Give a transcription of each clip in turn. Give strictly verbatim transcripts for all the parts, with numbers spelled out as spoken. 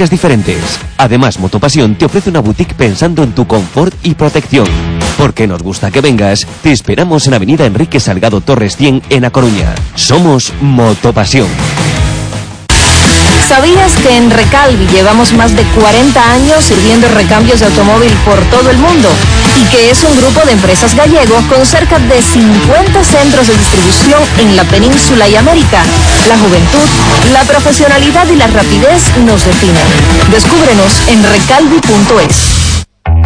marcas diferentes. Además, Motopasión te ofrece una boutique pensando en tu confort y protección. Porque nos gusta que vengas, te esperamos en Avenida Enrique Salgado Torres cien en A Coruña. Somos Motopasión. ¿Sabías que en Recalvi llevamos más de cuarenta años sirviendo recambios de automóvil por todo el mundo? Y que es un grupo de empresas gallego con cerca de cincuenta centros de distribución en la península y América. La juventud, la profesionalidad y la rapidez nos definen. Descúbrenos en recalvi punto es.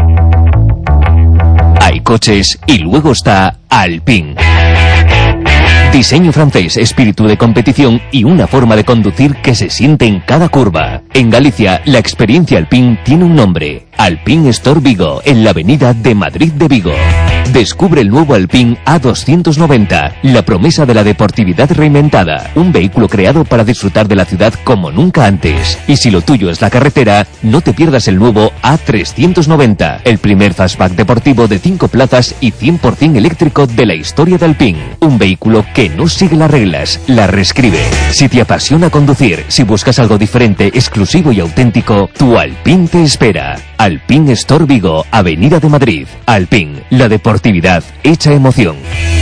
Hay coches y luego está Alpine. Diseño francés, espíritu de competición y una forma de conducir que se siente en cada curva. En Galicia, la experiencia Alpine tiene un nombre. Alpine Store Vigo, en la avenida de Madrid de Vigo. Descubre el nuevo Alpine A doscientos noventa, la promesa de la deportividad reinventada. Un vehículo creado para disfrutar de la ciudad como nunca antes. Y si lo tuyo es la carretera, no te pierdas el nuevo A trescientos noventa, el primer fastback deportivo de cinco plazas y cien por ciento eléctrico de la historia de Alpine. Un vehículo que no sigue las reglas, las reescribe. Si te apasiona conducir, si buscas algo diferente, exclusivo y auténtico, tu Alpine te espera. Alpine Store Vigo, Avenida de Madrid. Alpine, la deportividad hecha emoción.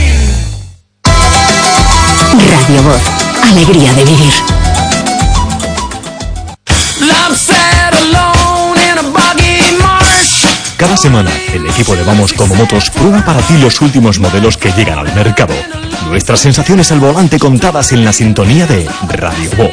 Radio Voz, alegría de vivir. Cada semana, el equipo de Vamos Como Motos prueba para ti los últimos modelos que llegan al mercado. Nuestras sensaciones al volante contadas en la sintonía de Radio Voz.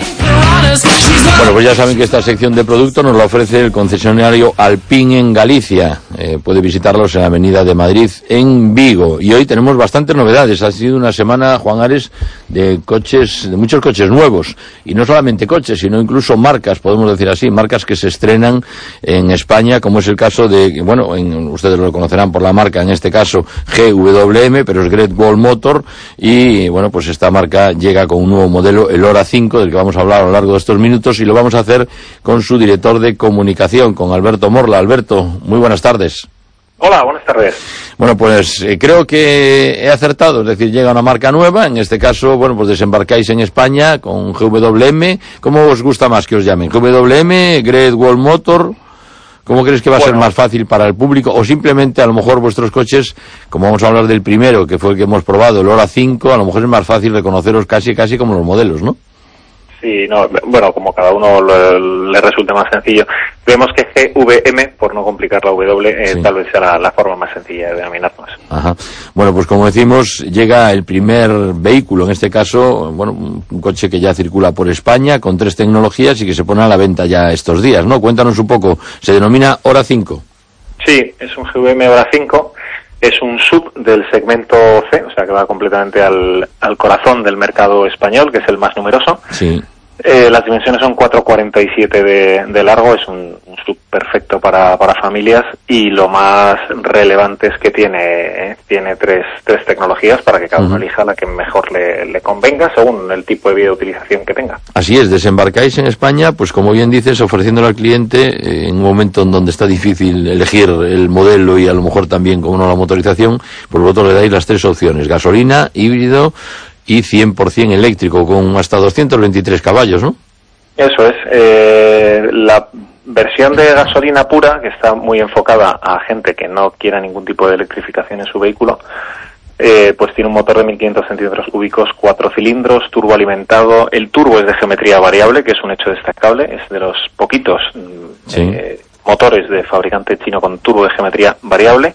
Bueno, pues ya saben que esta sección de producto nos la ofrece el concesionario Alpine en Galicia. Eh, puede visitarlos en la Avenida de Madrid, en Vigo. Y hoy tenemos bastantes novedades. Ha sido una semana, Juan Ares, de coches, de muchos coches nuevos. Y no solamente coches, sino incluso marcas, podemos decir así, marcas que se estrenan en España, como es el caso de, bueno, en, ustedes lo conocerán por la marca, en este caso G W M, pero es Great Wall Motor. Y, bueno, pues esta marca llega con un nuevo modelo, el Hora cinco, del que vamos a hablar a lo largo de estos minutos, y lo vamos a hacer con su director de comunicación, con Alberto Morla. Alberto, muy buenas tardes. Hola, buenas tardes. Bueno, pues eh, creo que he acertado, es decir, llega una marca nueva, en este caso, bueno, pues desembarcáis en España con G W M. ¿Cómo os gusta más que os llamen? ¿G W M, Great Wall Motor? ¿Cómo crees que va a bueno. ser más fácil para el público? O simplemente, a lo mejor, vuestros coches, como vamos a hablar del primero, que fue el que hemos probado, el Hora cinco, a lo mejor es más fácil reconoceros casi, casi como los modelos, ¿no? Sí, no, bueno, como cada uno le, le resulte más sencillo. Vemos que G W M, por no complicar la W, eh, sí. tal vez sea la, la forma más sencilla de denominarnos. Ajá. Bueno, pues como decimos, llega el primer vehículo, en este caso, bueno, un coche que ya circula por España, con tres tecnologías y que se pone a la venta ya estos días, ¿no? Cuéntanos un poco, se denomina Hora cinco. Sí, es un G W M Hora cinco. Es un sub del segmento C, o sea que va completamente al, al corazón del mercado español, que es el más numeroso. Sí. Eh, las dimensiones son cuatro cuarenta y siete de, de largo, es un, un sub perfecto para, para familias, y lo más relevante es que tiene, eh, tiene tres, tres tecnologías para que cada uno uh-huh. elija la que mejor le, le convenga según el tipo de vida de utilización que tenga. Así es, desembarcáis en España, pues como bien dices, ofreciéndole al cliente eh, en un momento en donde está difícil elegir el modelo y a lo mejor también como no la motorización, pues vosotros le dais las tres opciones: gasolina, híbrido y cien por ciento eléctrico, con hasta doscientos veintitrés caballos, ¿no? Eso es. Eh, la versión de gasolina pura, que está muy enfocada a gente que no quiera ningún tipo de electrificación en su vehículo, eh, pues tiene un motor de mil quinientos centímetros cúbicos, cuatro cilindros, turboalimentado. El turbo es de geometría variable, que es un hecho destacable, es de los poquitos sí. eh, motores de fabricante chino con turbo de geometría variable.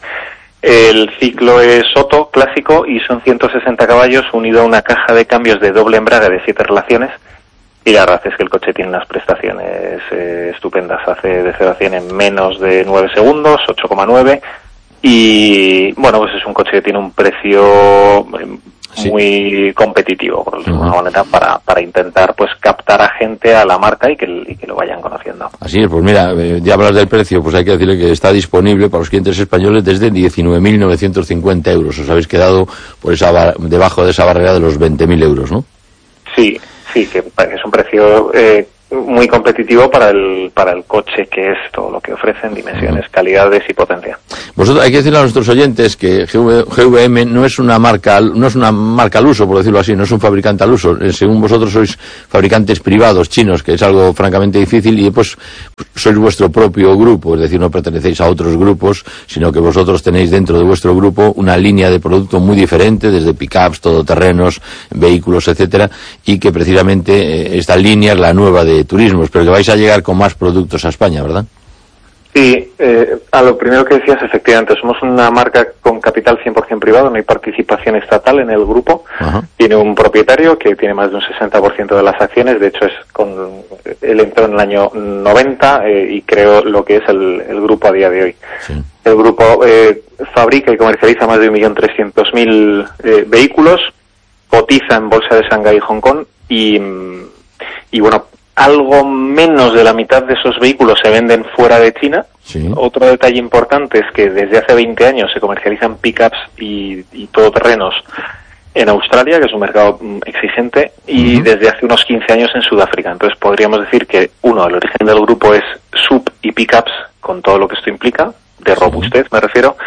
El ciclo es Otto clásico y son ciento sesenta caballos unido a una caja de cambios de doble embrague de siete relaciones, y la verdad es que el coche tiene unas prestaciones eh, estupendas. Hace de cero a cien en menos de nueve segundos, ocho coma nueve, y bueno, pues es un coche que tiene un precio sí. muy competitivo, por decirlo de alguna manera, para, para intentar pues captar a gente a la marca y que, y que lo vayan conociendo. Así es, pues mira, eh, ya hablas del precio, pues hay que decirle que está disponible para los clientes españoles desde diecinueve mil novecientos cincuenta euros. Os habéis quedado por esa bar- debajo de esa barrera de los veinte mil euros, ¿no? Sí, sí, que, que es un precio eh, muy competitivo para el para el coche, que es todo lo que ofrecen, dimensiones, calidades y potencia. Vosotros, hay que decirle a nuestros oyentes que G V M no es una marca, no es una marca al uso, por decirlo así, no es un fabricante al uso. Según vosotros sois fabricantes privados chinos, que es algo francamente difícil, y pues sois vuestro propio grupo, es decir, no pertenecéis a otros grupos, sino que vosotros tenéis dentro de vuestro grupo una línea de producto muy diferente, desde pickups, todoterrenos, vehículos, etcétera, y que precisamente eh, esta línea es la nueva de turismos, pero que vais a llegar con más productos a España, ¿verdad? Sí, eh, a lo primero que decías, efectivamente, somos una marca con capital cien por ciento privado, no hay participación estatal en el grupo. Ajá. Tiene un propietario que tiene más de un sesenta por ciento de las acciones, de hecho es con él entró en el año noventa eh, y creó lo que es el, el grupo a día de hoy. Sí. El grupo eh, fabrica y comercializa más de un millón trescientos mil eh, vehículos, cotiza en bolsa de Shanghái y Hong Kong y, y bueno, algo menos de la mitad de esos vehículos se venden fuera de China. Sí. Otro detalle importante es que desde hace veinte años se comercializan pickups y, y todoterrenos en Australia, que es un mercado exigente, y uh-huh. desde hace unos quince años en Sudáfrica. Entonces podríamos decir que, uno, el origen del grupo es sub y pickups, con todo lo que esto implica, de robustez me refiero,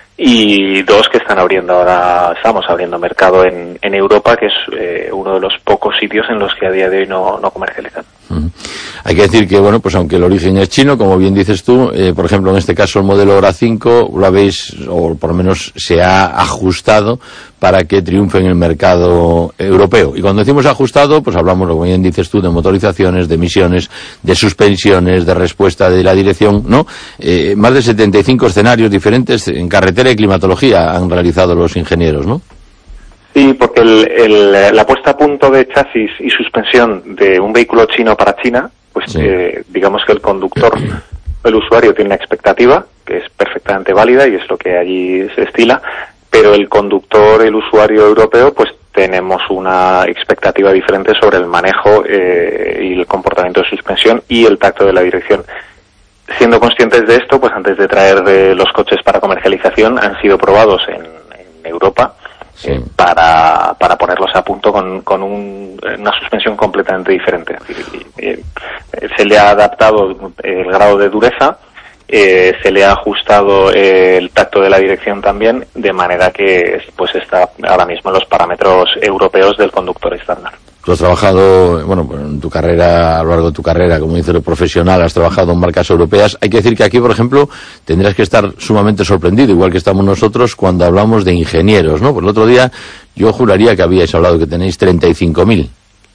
y dos, que están abriendo ahora, estamos abriendo mercado en, en Europa, que es eh, uno de los pocos sitios en los que a día de hoy no, no comercializan. Uh-huh. Hay que decir que, bueno, pues aunque el origen es chino, como bien dices tú, eh, por ejemplo, en este caso el modelo Hora cinco lo habéis, o por lo menos se ha ajustado para que triunfe en el mercado europeo. Y cuando decimos ajustado, pues hablamos, como bien dices tú, de motorizaciones, de emisiones, de suspensiones, de respuesta de la dirección, ¿no? Eh, más de setenta y cinco escenarios diferentes en carretera y climatología han realizado los ingenieros, ¿no? Sí, porque el, el, la puesta a punto de chasis y suspensión de un vehículo chino para China, pues sí. eh, digamos que el conductor, el usuario tiene una expectativa que es perfectamente válida y es lo que allí se estila, pero el conductor, el usuario europeo, pues tenemos una expectativa diferente sobre el manejo eh, y el comportamiento de suspensión y el tacto de la dirección. Siendo conscientes de esto, pues antes de traer de los coches para comercialización han sido probados en, en Europa. Sí. Eh, para, para ponerlos a punto con, con un, una suspensión completamente diferente. Eh, eh, se le ha adaptado el grado de dureza, eh, se le ha ajustado eh, el tacto de la dirección también, de manera que pues está ahora mismo en los parámetros europeos del conductor estándar. Tú has trabajado, bueno, en tu carrera, a lo largo de tu carrera, como dice, profesional, has trabajado en marcas europeas. Hay que decir que aquí, por ejemplo, tendrás que estar sumamente sorprendido, igual que estamos nosotros, cuando hablamos de ingenieros, ¿no? Pues el otro día yo juraría que habíais hablado que tenéis treinta y cinco mil.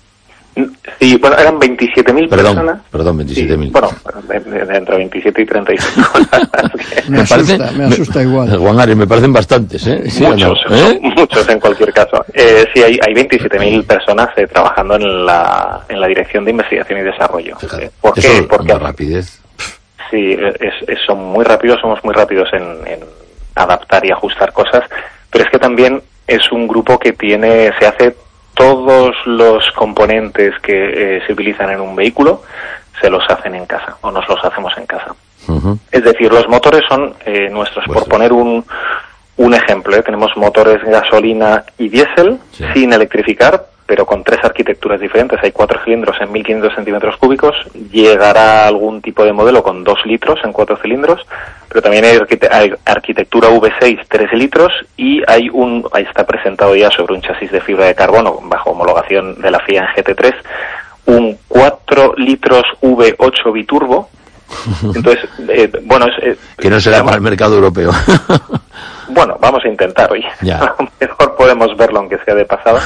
Sí, bueno, eran veintisiete mil personas. Perdón, veintisiete mil. Sí, bueno, entre veintisiete y treinta y cinco. me, me, asusta, parece, me asusta igual. Juan Ares, me parecen bastantes, ¿eh? Sí, muchos, no? ¿Eh? muchos en cualquier caso. Eh, sí, hay, hay veintisiete mil personas eh, trabajando en la, en la Dirección de Investigación y Desarrollo. Fíjate, ¿Por qué? Eso, Porque una rapidez. Sí, es, es, son muy rápidos, somos muy rápidos en, en adaptar y ajustar cosas, pero es que también es un grupo que tiene, se hace todos los componentes que eh, se utilizan en un vehículo, se los hacen en casa, o nos los hacemos en casa. Uh-huh. Es decir, los motores son eh, nuestros. Pues por sí. poner un, un ejemplo, ¿eh? Tenemos motores gasolina y diésel, sí. sin electrificar, pero con tres arquitecturas diferentes. Hay cuatro cilindros en mil quinientos centímetros cúbicos, llegará algún tipo de modelo con dos litros en cuatro cilindros, pero también hay, arquite- hay arquitectura V seis, tres litros, y hay un, ahí está presentado ya sobre un chasis de fibra de carbono, bajo homologación de la F I A en G T tres, un cuatro litros V ocho biturbo. Entonces, eh, bueno, es... Eh, que no será digamos, para el mercado europeo. Bueno, vamos a intentar, oye. Ya. A lo mejor podemos verlo aunque sea de pasada.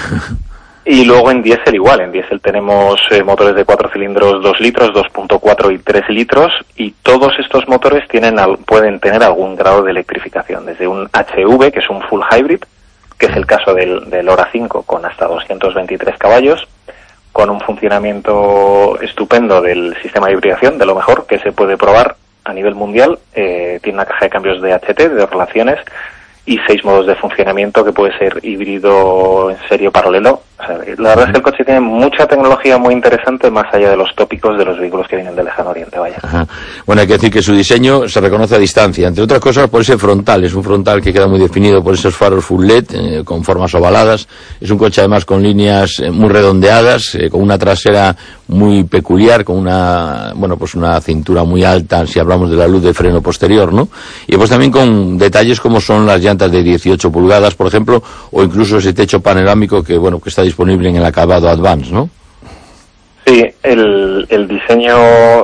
Y luego en diésel igual, en diésel tenemos eh, motores de cuatro cilindros, dos litros, dos punto cuatro y tres litros, y todos estos motores tienen al, pueden tener algún grado de electrificación, desde un H V, que es un full hybrid, que es el caso del, del Hora cinco, con hasta doscientos veintitrés caballos, con un funcionamiento estupendo del sistema de hibridación, de lo mejor que se puede probar a nivel mundial, eh, tiene una caja de cambios de H T, de relaciones, y seis modos de funcionamiento, que puede ser híbrido, en serie paralelo. O sea, la verdad es que el coche tiene mucha tecnología muy interesante, más allá de los tópicos de los vehículos que vienen del lejano oriente, vaya. Ajá. Bueno, hay que decir que su diseño se reconoce a distancia, entre otras cosas por ese frontal. Es un frontal que queda muy definido por esos faros full L E D, eh, con formas ovaladas. Es un coche además con líneas eh, muy redondeadas, eh, con una trasera muy peculiar, con una, bueno, pues una cintura muy alta, si hablamos de la luz de freno posterior, ¿no? Y pues también con detalles como son las llantas de dieciocho pulgadas, por ejemplo, o incluso ese techo panorámico que, bueno, que está disponible en el acabado Advance, ¿no? Sí, el, el diseño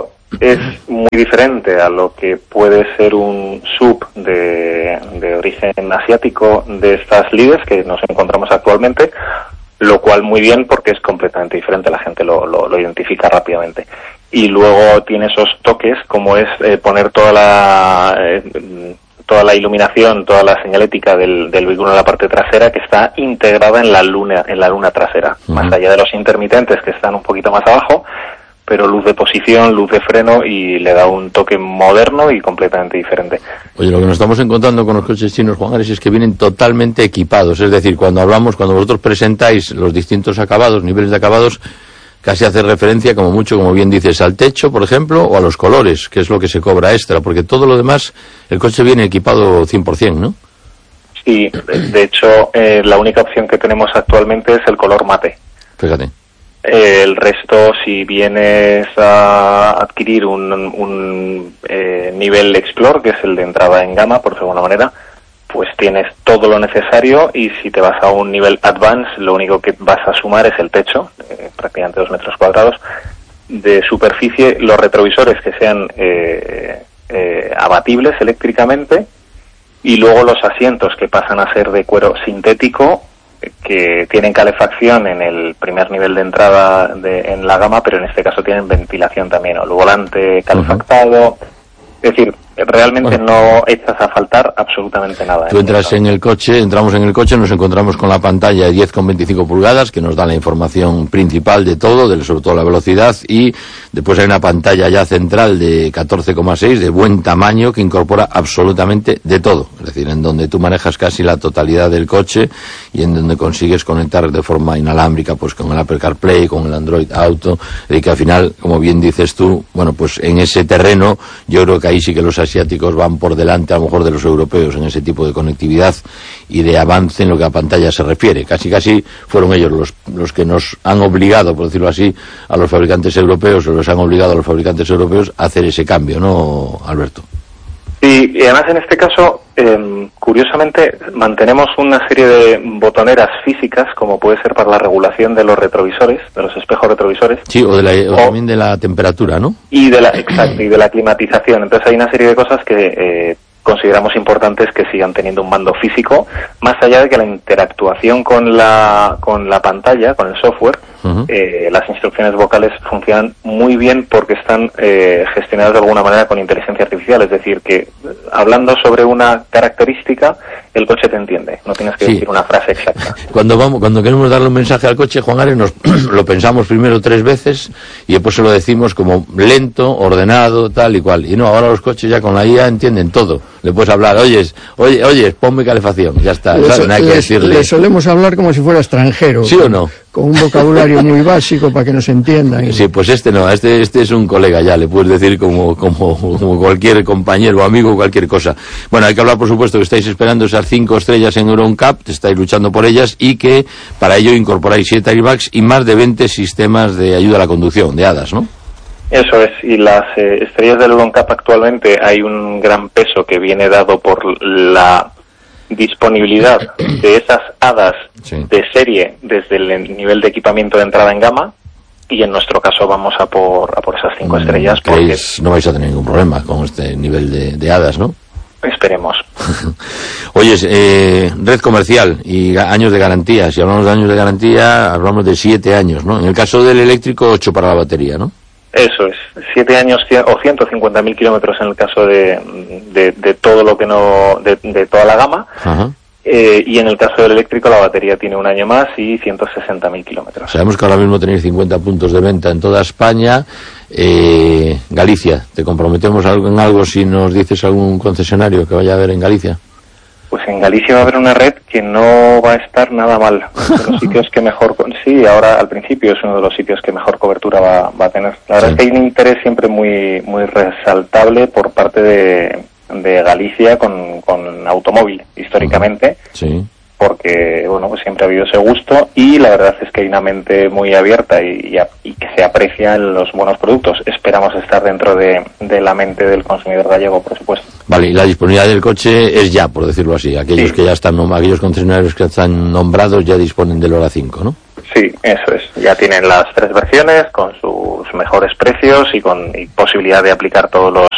es muy diferente a lo que puede ser un sub de, de origen asiático de estas líderes que nos encontramos actualmente, lo cual muy bien porque es completamente diferente, la gente lo, lo, lo identifica rápidamente. Y luego tiene esos toques como es eh, poner toda la eh, toda la iluminación, toda la señalética del, del vehículo en la parte trasera, que está integrada en la luna en la luna trasera, uh-huh. Más allá de los intermitentes que están un poquito más abajo, pero luz de posición, luz de freno, y le da un toque moderno y completamente diferente. Oye, lo que nos estamos encontrando con los coches chinos, Juan Ares, es que vienen totalmente equipados. Es decir, cuando hablamos, cuando vosotros presentáis los distintos acabados, niveles de acabados, casi hace referencia, como mucho, como bien dices, al techo, por ejemplo, o a los colores, que es lo que se cobra extra, porque todo lo demás, el coche viene equipado cien por ciento, ¿no? Sí, de hecho, eh, la única opción que tenemos actualmente es el color mate. Fíjate. El resto, si vienes a adquirir un, un eh, nivel Explore, que es el de entrada en gama, por decirlo de alguna manera, pues tienes todo lo necesario, y si te vas a un nivel Advance, lo único que vas a sumar es el techo, eh, prácticamente dos metros cuadrados de superficie, los retrovisores que sean eh, eh, abatibles eléctricamente, y luego los asientos que pasan a ser de cuero sintético, que tienen calefacción en el primer nivel de entrada de, en la gama, pero en este caso tienen ventilación también, o el volante calefactado. Uh-huh. Es decir, realmente bueno, no echas a faltar absolutamente nada. Tú entras en el coche, entramos en el coche, nos encontramos con la pantalla de diez coma veinticinco pulgadas que nos da la información principal de todo, de, sobre todo la velocidad, y después hay una pantalla ya central de catorce coma seis de buen tamaño que incorpora absolutamente de todo. Es decir, en donde tú manejas casi la totalidad del coche y en donde consigues conectar de forma inalámbrica pues con el Apple CarPlay, con el Android Auto, y que al final, como bien dices tú, bueno, pues en ese terreno yo creo que ahí sí que los asiáticos van por delante a lo mejor de los europeos en ese tipo de conectividad y de avance en lo que a pantalla se refiere. Casi casi fueron ellos los, los que nos han obligado, por decirlo así, a los fabricantes europeos, o los han obligado a los fabricantes europeos a hacer ese cambio, ¿no, Alberto? Sí, y además en este caso, eh, curiosamente, mantenemos una serie de botoneras físicas, como puede ser para la regulación de los retrovisores, de los espejos retrovisores. Sí, o, de la, o, o también de la temperatura, ¿no? Y de la, exacto, y de la climatización. Entonces hay una serie de cosas que eh, consideramos importantes que sigan teniendo un mando físico, más allá de que la interactuación con la, con la pantalla, con el software, uh-huh. eh, las instrucciones vocales funcionan muy bien porque están eh, gestionadas de alguna manera con inteligencia artificial, es decir, que hablando sobre una característica, el coche te entiende, no tienes que sí. decir una frase exacta. Cuando vamos, cuando queremos darle un mensaje al coche, Juan Ares, nos lo pensamos primero tres veces y después se lo decimos como lento, ordenado, tal y cual. Y no, ahora los coches ya con la I A entienden todo. Le puedes hablar, oyes, oye, oye, ponme calefacción, ya está, le, ¿sabes? No hay que decirle. Le solemos hablar como si fuera extranjero. ¿Sí o no? Con un vocabulario muy básico para que nos entiendan. Sí, pues este no, este este es un colega ya, le puedes decir como como como cualquier compañero o amigo, cualquier cosa. Bueno, hay que hablar, por supuesto, que estáis esperando esas cinco estrellas en Euro N C A P, estáis luchando por ellas, y que para ello incorporáis siete airbags y más de veinte sistemas de ayuda a la conducción, de hadas, ¿no? Eso es, y las eh, estrellas del Euro N C A P actualmente hay un gran peso que viene dado por la disponibilidad de esas hadas sí. de serie desde el nivel de equipamiento de entrada en gama, y en nuestro caso vamos a por a por esas cinco mm, estrellas porque no vais a tener ningún problema con este nivel de, de hadas, ¿no? Esperemos. Oye, eh, red comercial y años de garantía. Si hablamos de años de garantía, hablamos de siete años, ¿no? En el caso del eléctrico, ocho para la batería, ¿no? Eso es, siete años o ciento cincuenta mil kilómetros en el caso de, de, de todo lo que no, de, de toda la gama. Ajá. Eh, y en el caso del eléctrico la batería tiene un año más y ciento sesenta mil kilómetros. Sabemos que ahora mismo tenéis cincuenta puntos de venta en toda España. Eh, Galicia, ¿te comprometemos en algo si nos dices algún concesionario que vaya a haber en Galicia? Pues en Galicia va a haber una red que no va a estar nada mal. De los sitios que mejor, sí, ahora al principio es uno de los sitios que mejor cobertura va, va a tener. La verdad sí. es que hay un interés siempre muy muy resaltable por parte de, de Galicia con, con automóvil, históricamente. Sí. porque bueno, pues siempre ha habido ese gusto y la verdad es que hay una mente muy abierta y, y, y que se aprecia en los buenos productos. Esperamos estar dentro de, de la mente del consumidor gallego, por supuesto. Vale, y la disponibilidad del coche es ya, por decirlo así. Aquellos sí. que ya están, aquellos concesionarios que están nombrados ya disponen del Hora cinco, ¿no? Sí, eso es. Ya tienen las tres versiones con sus mejores precios y con y posibilidad de aplicar todos los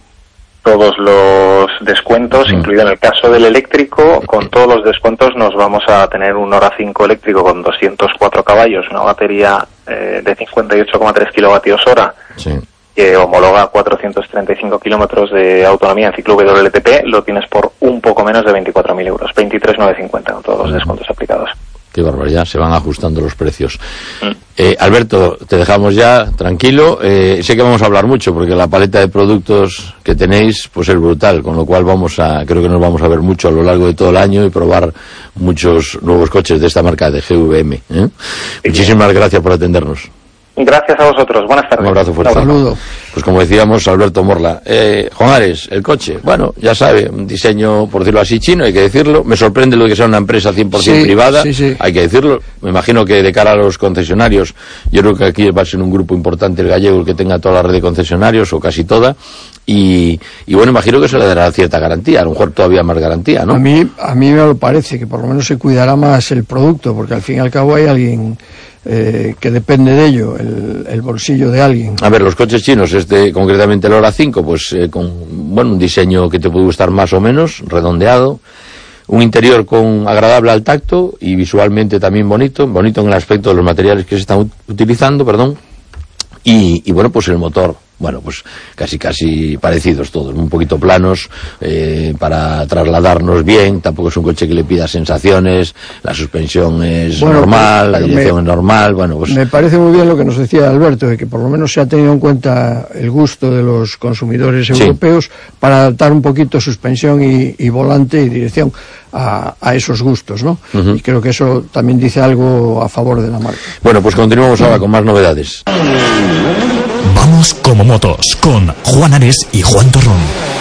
todos los descuentos, mm. incluido en el caso del eléctrico. Con todos los descuentos nos vamos a tener un Hora cinco eléctrico con doscientos cuatro caballos, una batería eh, de cincuenta y ocho coma tres kilovatios hora, sí. que homologa cuatrocientos treinta y cinco kilómetros de autonomía en ciclo W L T P. Lo tienes por un poco menos de veinticuatro mil euros, veintitrés mil novecientos cincuenta con todos los mm. descuentos aplicados. Qué barbaridad, se van ajustando los precios. Mm. Eh, Alberto, te dejamos ya tranquilo. Eh, sé que vamos a hablar mucho porque la paleta de productos que tenéis pues es brutal, con lo cual vamos a, creo que nos vamos a ver mucho a lo largo de todo el año y probar muchos nuevos coches de esta marca de G V M. ¿eh? Sí, Muchísimas bien. gracias por atendernos. Gracias a vosotros, buenas tardes. Un abrazo fuerte. Saludo. Pues como decíamos, Alberto Morla. Eh, Juan Ares, el coche, bueno, ya sabe, un diseño, por decirlo así, chino, hay que decirlo. Me sorprende lo de que sea una empresa cien por ciento sí, privada, sí, sí. hay que decirlo. Me imagino que de cara a los concesionarios, yo creo que aquí va a ser un grupo importante el gallego el que tenga toda la red de concesionarios, o casi toda. Y, y bueno, imagino que eso le dará cierta garantía, a lo mejor todavía más garantía, ¿no? A mí, a mí me lo parece, que por lo menos se cuidará más el producto, porque al fin y al cabo hay alguien... Eh, que depende de ello, el, el bolsillo de alguien. A ver, los coches chinos, este concretamente el Hora cinco, pues eh, con bueno un diseño que te puede gustar más o menos, redondeado, un interior con agradable al tacto y visualmente también bonito, bonito en el aspecto de los materiales que se están utilizando, perdón, y, y bueno, pues el motor, bueno, pues casi casi parecidos todos, un poquito planos, eh, para trasladarnos bien. Tampoco es un coche que le pida sensaciones, la suspensión es bueno, normal, pues, la dirección me, es normal, bueno, pues... Me parece muy bien lo que nos decía Alberto, de que por lo menos se ha tenido en cuenta el gusto de los consumidores europeos, sí. para adaptar un poquito suspensión y, y volante y dirección a, a esos gustos, ¿no? Uh-huh. Y creo que eso también dice algo a favor de la marca. Bueno, pues continuamos ahora con más novedades. Vamos como motos, con Juan Ares y Juan Torrón.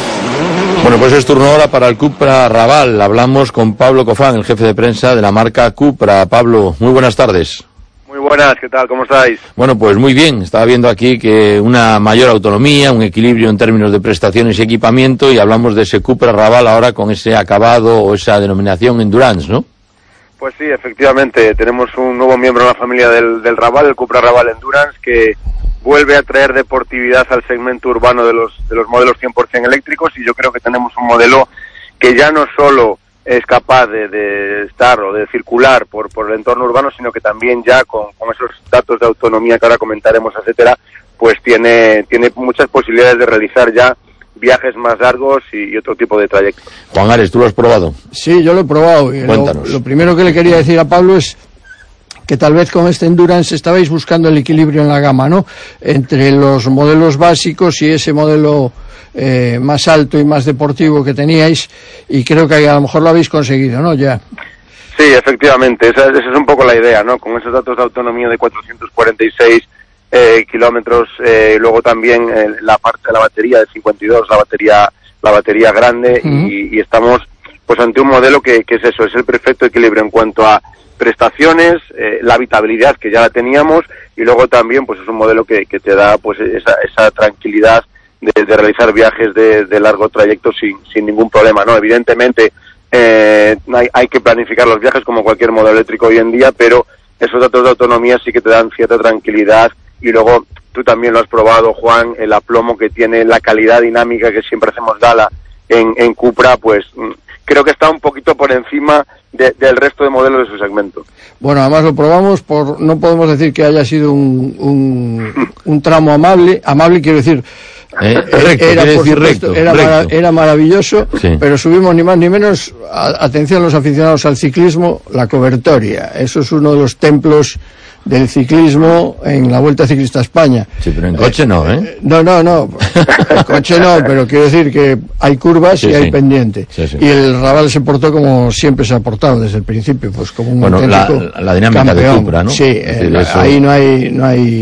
Bueno, pues es turno ahora para el Cupra Raval. Hablamos con Pablo Cofán, el jefe de prensa de la marca Cupra. Pablo, muy buenas tardes. Muy buenas, ¿qué tal? ¿Cómo estáis? Bueno, pues muy bien. Estaba viendo aquí que una mayor autonomía, un equilibrio en términos de prestaciones y equipamiento, y hablamos de ese Cupra Raval ahora con ese acabado o esa denominación Endurance, ¿no? Pues sí, efectivamente. Tenemos un nuevo miembro en la familia del, del Raval, el Cupra Raval Endurance, que vuelve a traer deportividad al segmento urbano de los de los modelos cien por ciento eléctricos, y yo creo que tenemos un modelo que ya no solo es capaz de, de estar o de circular por, por el entorno urbano, sino que también ya con, con esos datos de autonomía que ahora comentaremos, etcétera, pues tiene tiene muchas posibilidades de realizar ya viajes más largos y, y otro tipo de trayectos. Juan Ares, ¿tú lo has probado? Sí, yo lo he probado. Y Cuéntanos. Lo, lo primero que le quería decir a Pablo es que tal vez con este Endurance estabais buscando el equilibrio en la gama, ¿no? Entre los modelos básicos y ese modelo eh, más alto y más deportivo que teníais, y creo que a lo mejor lo habéis conseguido, ¿no? Ya. Sí, efectivamente, esa, esa es un poco la idea, ¿no? Con esos datos de autonomía de cuatrocientos cuarenta y seis eh, kilómetros, eh, luego también eh, la parte de la batería de cincuenta y dos, la batería la batería grande, uh-huh. y, y estamos pues ante un modelo que, que es eso, es el perfecto equilibrio en cuanto a prestaciones, eh, la habitabilidad que ya la teníamos, y luego también pues es un modelo que, que te da pues esa, esa tranquilidad de, de realizar viajes de, de largo trayecto sin, sin ningún problema, ¿no? Evidentemente eh, hay, hay que planificar los viajes como cualquier modelo eléctrico hoy en día, pero esos datos de autonomía sí que te dan cierta tranquilidad, y luego tú también lo has probado, Juan, el aplomo que tiene, la calidad dinámica que siempre hacemos gala en, en Cupra, pues creo que está un poquito por encima de, del resto de modelos de su segmento. Bueno, además lo probamos, por no podemos decir que haya sido un, un, un tramo amable, amable quiero decir, eh, recto, era, por decir supuesto, recto, era, recto. Mara, era maravilloso, sí. Pero subimos ni más ni menos, a, atención los aficionados al ciclismo, la cobertoria. Eso es uno de los templos del ciclismo en la Vuelta Ciclista a España. Sí, pero en coche eh, no, ¿eh? No, no, no, en coche no, pero quiero decir que hay curvas, sí, y hay sí. pendiente. Sí, sí. Y el Raval se portó como siempre se ha portado desde el principio, pues como un bueno, auténtico la, la dinámica campeón. de Cupra, ¿no? Sí, eh, decir, eso... ahí no hay no hay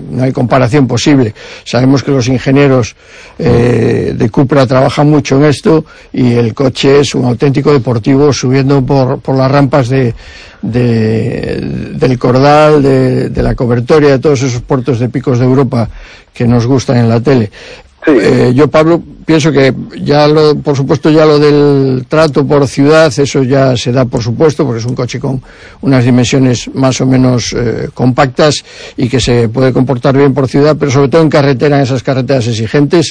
no hay comparación posible. Sabemos que los ingenieros eh, de Cupra trabajan mucho en esto y el coche es un auténtico deportivo subiendo por, por las rampas de, de del Cordal, de, de la Cobertoria, de todos esos puertos de picos de Europa que nos gustan en la tele. Sí. Eh, yo, Pablo, pienso que ya lo, por supuesto, ya lo del trato por ciudad, eso ya se da por supuesto, porque es un coche con unas dimensiones más o menos eh, compactas y que se puede comportar bien por ciudad, pero sobre todo en carretera, en esas carreteras exigentes,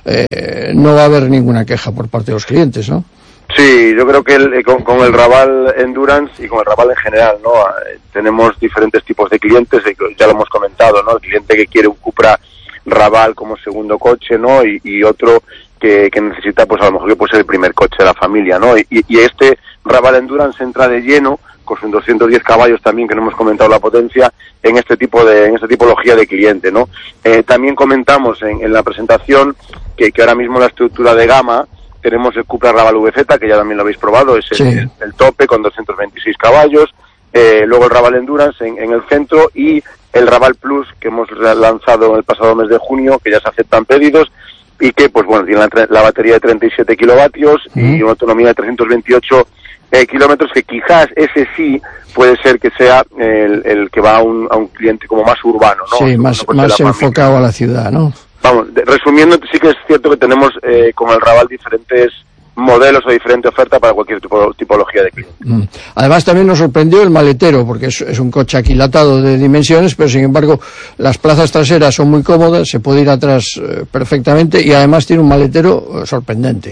eh, no va a haber ninguna queja por parte de los clientes, ¿no? Sí, yo creo que el, con, con el Raval Endurance y con el Raval en general, ¿no? Eh, tenemos diferentes tipos de clientes, ya lo hemos comentado, ¿no? El cliente que quiere un Cupra Raval como segundo coche, ¿no? Y, y otro que, que necesita, pues a lo mejor que puede ser el primer coche de la familia, ¿no? Y, y este Raval Endurance entra de lleno, con sus doscientos diez caballos también, que no hemos comentado la potencia, en este tipo de, en esta tipología de cliente, ¿no? Eh, también comentamos en, en la presentación que, que ahora mismo la estructura de gama, tenemos el Cupra Raval V Z, que ya también lo habéis probado, es el, sí. el, el tope con doscientos veintiséis caballos, eh, luego el Raval Endurance en, en el centro y el Raval Plus que hemos lanzado el pasado mes de junio, que ya se aceptan pedidos y que, pues bueno, tiene la, la batería de treinta y siete kilovatios uh-huh. y una autonomía de trescientos veintiocho eh, kilómetros, que quizás ese sí puede ser que sea el, el que va a un, a un cliente como más urbano, ¿no? Sí, más, más enfocado a la ciudad, ¿no? Vamos, de, resumiendo, sí que es cierto que tenemos eh, con el Raval diferentes modelos o diferente oferta para cualquier tipo, tipología de cliente. Mm. Además también nos sorprendió el maletero, porque es, es un coche aquilatado de dimensiones, pero sin embargo las plazas traseras son muy cómodas, se puede ir atrás eh, perfectamente y además tiene un maletero eh, sorprendente.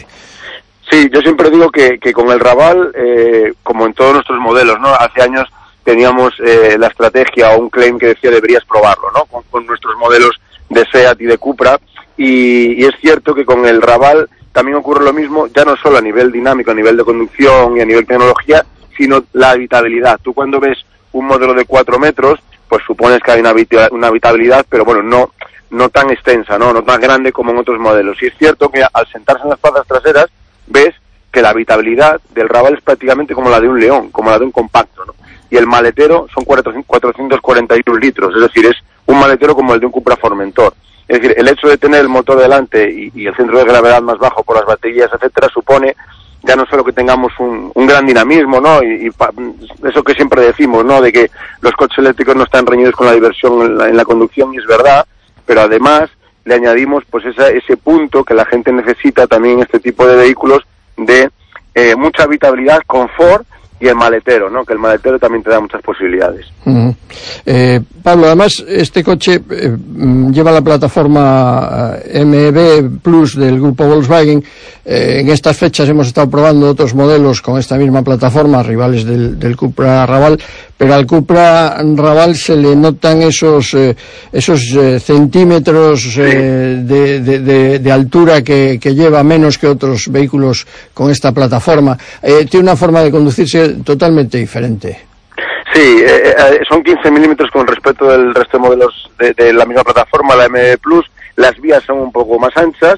Sí, yo siempre digo que, que con el Raval, eh, como en todos nuestros modelos, ¿no? Hace años teníamos eh, la estrategia o un claim que decía deberías probarlo, ¿no? Con, con nuestros modelos de SEAT y de Cupra, y, y es cierto que con el Raval también ocurre lo mismo, ya no solo a nivel dinámico, a nivel de conducción y a nivel tecnología, sino la habitabilidad. Tú cuando ves un modelo de cuatro metros, pues supones que hay una, habita- una habitabilidad, pero bueno, no no tan extensa, no no tan grande como en otros modelos. Y es cierto que al sentarse en las plazas traseras, ves que la habitabilidad del Raval es prácticamente como la de un León, como la de un compacto, ¿no? Y el maletero son cuatrocientos cuarenta y uno litros, es decir, es un maletero como el de un Cupra Formentor. Es decir, el hecho de tener el motor delante y, y el centro de gravedad más bajo por las baterías, etcétera, supone ya no solo que tengamos un, un gran dinamismo, ¿no? Y, y pa, eso que siempre decimos, ¿no? De que los coches eléctricos no están reñidos con la diversión en la, en la conducción, y es verdad, pero además le añadimos pues esa, ese punto que la gente necesita también en este tipo de vehículos de eh, mucha habitabilidad, confort y el maletero, ¿no? Que el maletero también te da muchas posibilidades. Uh-huh. Eh, Pablo, además este coche eh, lleva la plataforma M B Plus del grupo Volkswagen. Eh, en estas fechas hemos estado probando otros modelos con esta misma plataforma, rivales del, del Cupra Raval, pero al Cupra Raval se le notan esos eh, esos eh, centímetros eh, de, de, de, de altura que, que lleva, menos que otros vehículos con esta plataforma. Eh, tiene una forma de conducirse totalmente diferente. Sí, eh, eh, son quince milímetros con respecto del resto de modelos de, de la misma plataforma, la M B Plus. Las vías son un poco más anchas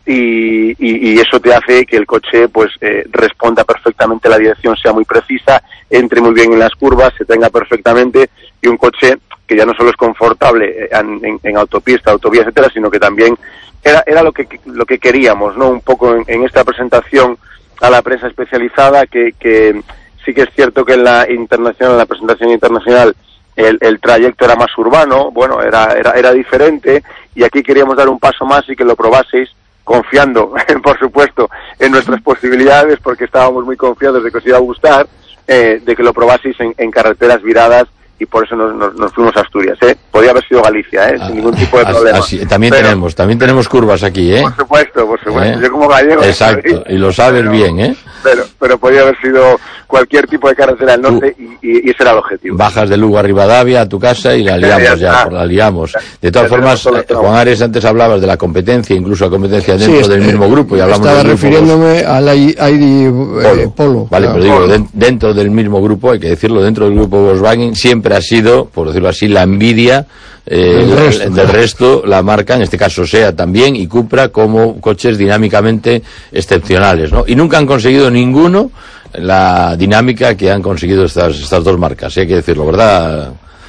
y, y, y eso te hace que el coche pues eh, responda perfectamente, la dirección sea muy precisa, entre muy bien en las curvas, se tenga perfectamente, y un coche que ya no solo es confortable en, en, en autopista, autovía, etcétera, sino que también era, era lo que lo que queríamos, ¿no? Un poco en, en esta presentación a la prensa especializada, que, que sí que es cierto que en la internacional, en la presentación internacional, el, el trayecto era más urbano, bueno, era, era, era diferente, y aquí queríamos dar un paso más y que lo probaseis, confiando, por supuesto, en nuestras posibilidades, porque estábamos muy confiados de que os iba a gustar, eh, de que lo probaseis en, en carreteras viradas, y por eso nos, nos, nos fuimos a Asturias, ¿eh? Podía haber sido Galicia, ¿eh? Ah, sin ningún tipo de problema. Así, también pero, tenemos, también tenemos curvas aquí, ¿eh? Por supuesto, por supuesto. ¿Eh? Yo como gallego... Exacto, y lo sabes pero, bien, ¿eh? Pero, pero podía haber sido cualquier tipo de carretera del norte, y, y, y ese era el objetivo. Bajas de Lugo a Rivadavia, a tu casa, y la liamos ya, ya la liamos. De todas formas, eh, Juan Ares, antes hablabas de la competencia, incluso la competencia dentro sí, del mismo grupo, y hablamos estaba del refiriéndome al I D eh, Polo. Polo. Vale, claro. pero digo, de, dentro del mismo grupo, hay que decirlo, dentro del grupo Volkswagen, siempre ha sido, por decirlo así, la envidia eh, del, resto, del claro. resto, la marca, en este caso SEAT también, y Cupra, como coches dinámicamente excepcionales, ¿no? Y nunca han conseguido ninguno la dinámica que han conseguido estas estas dos marcas, ¿sí? Hay que decirlo, ¿verdad,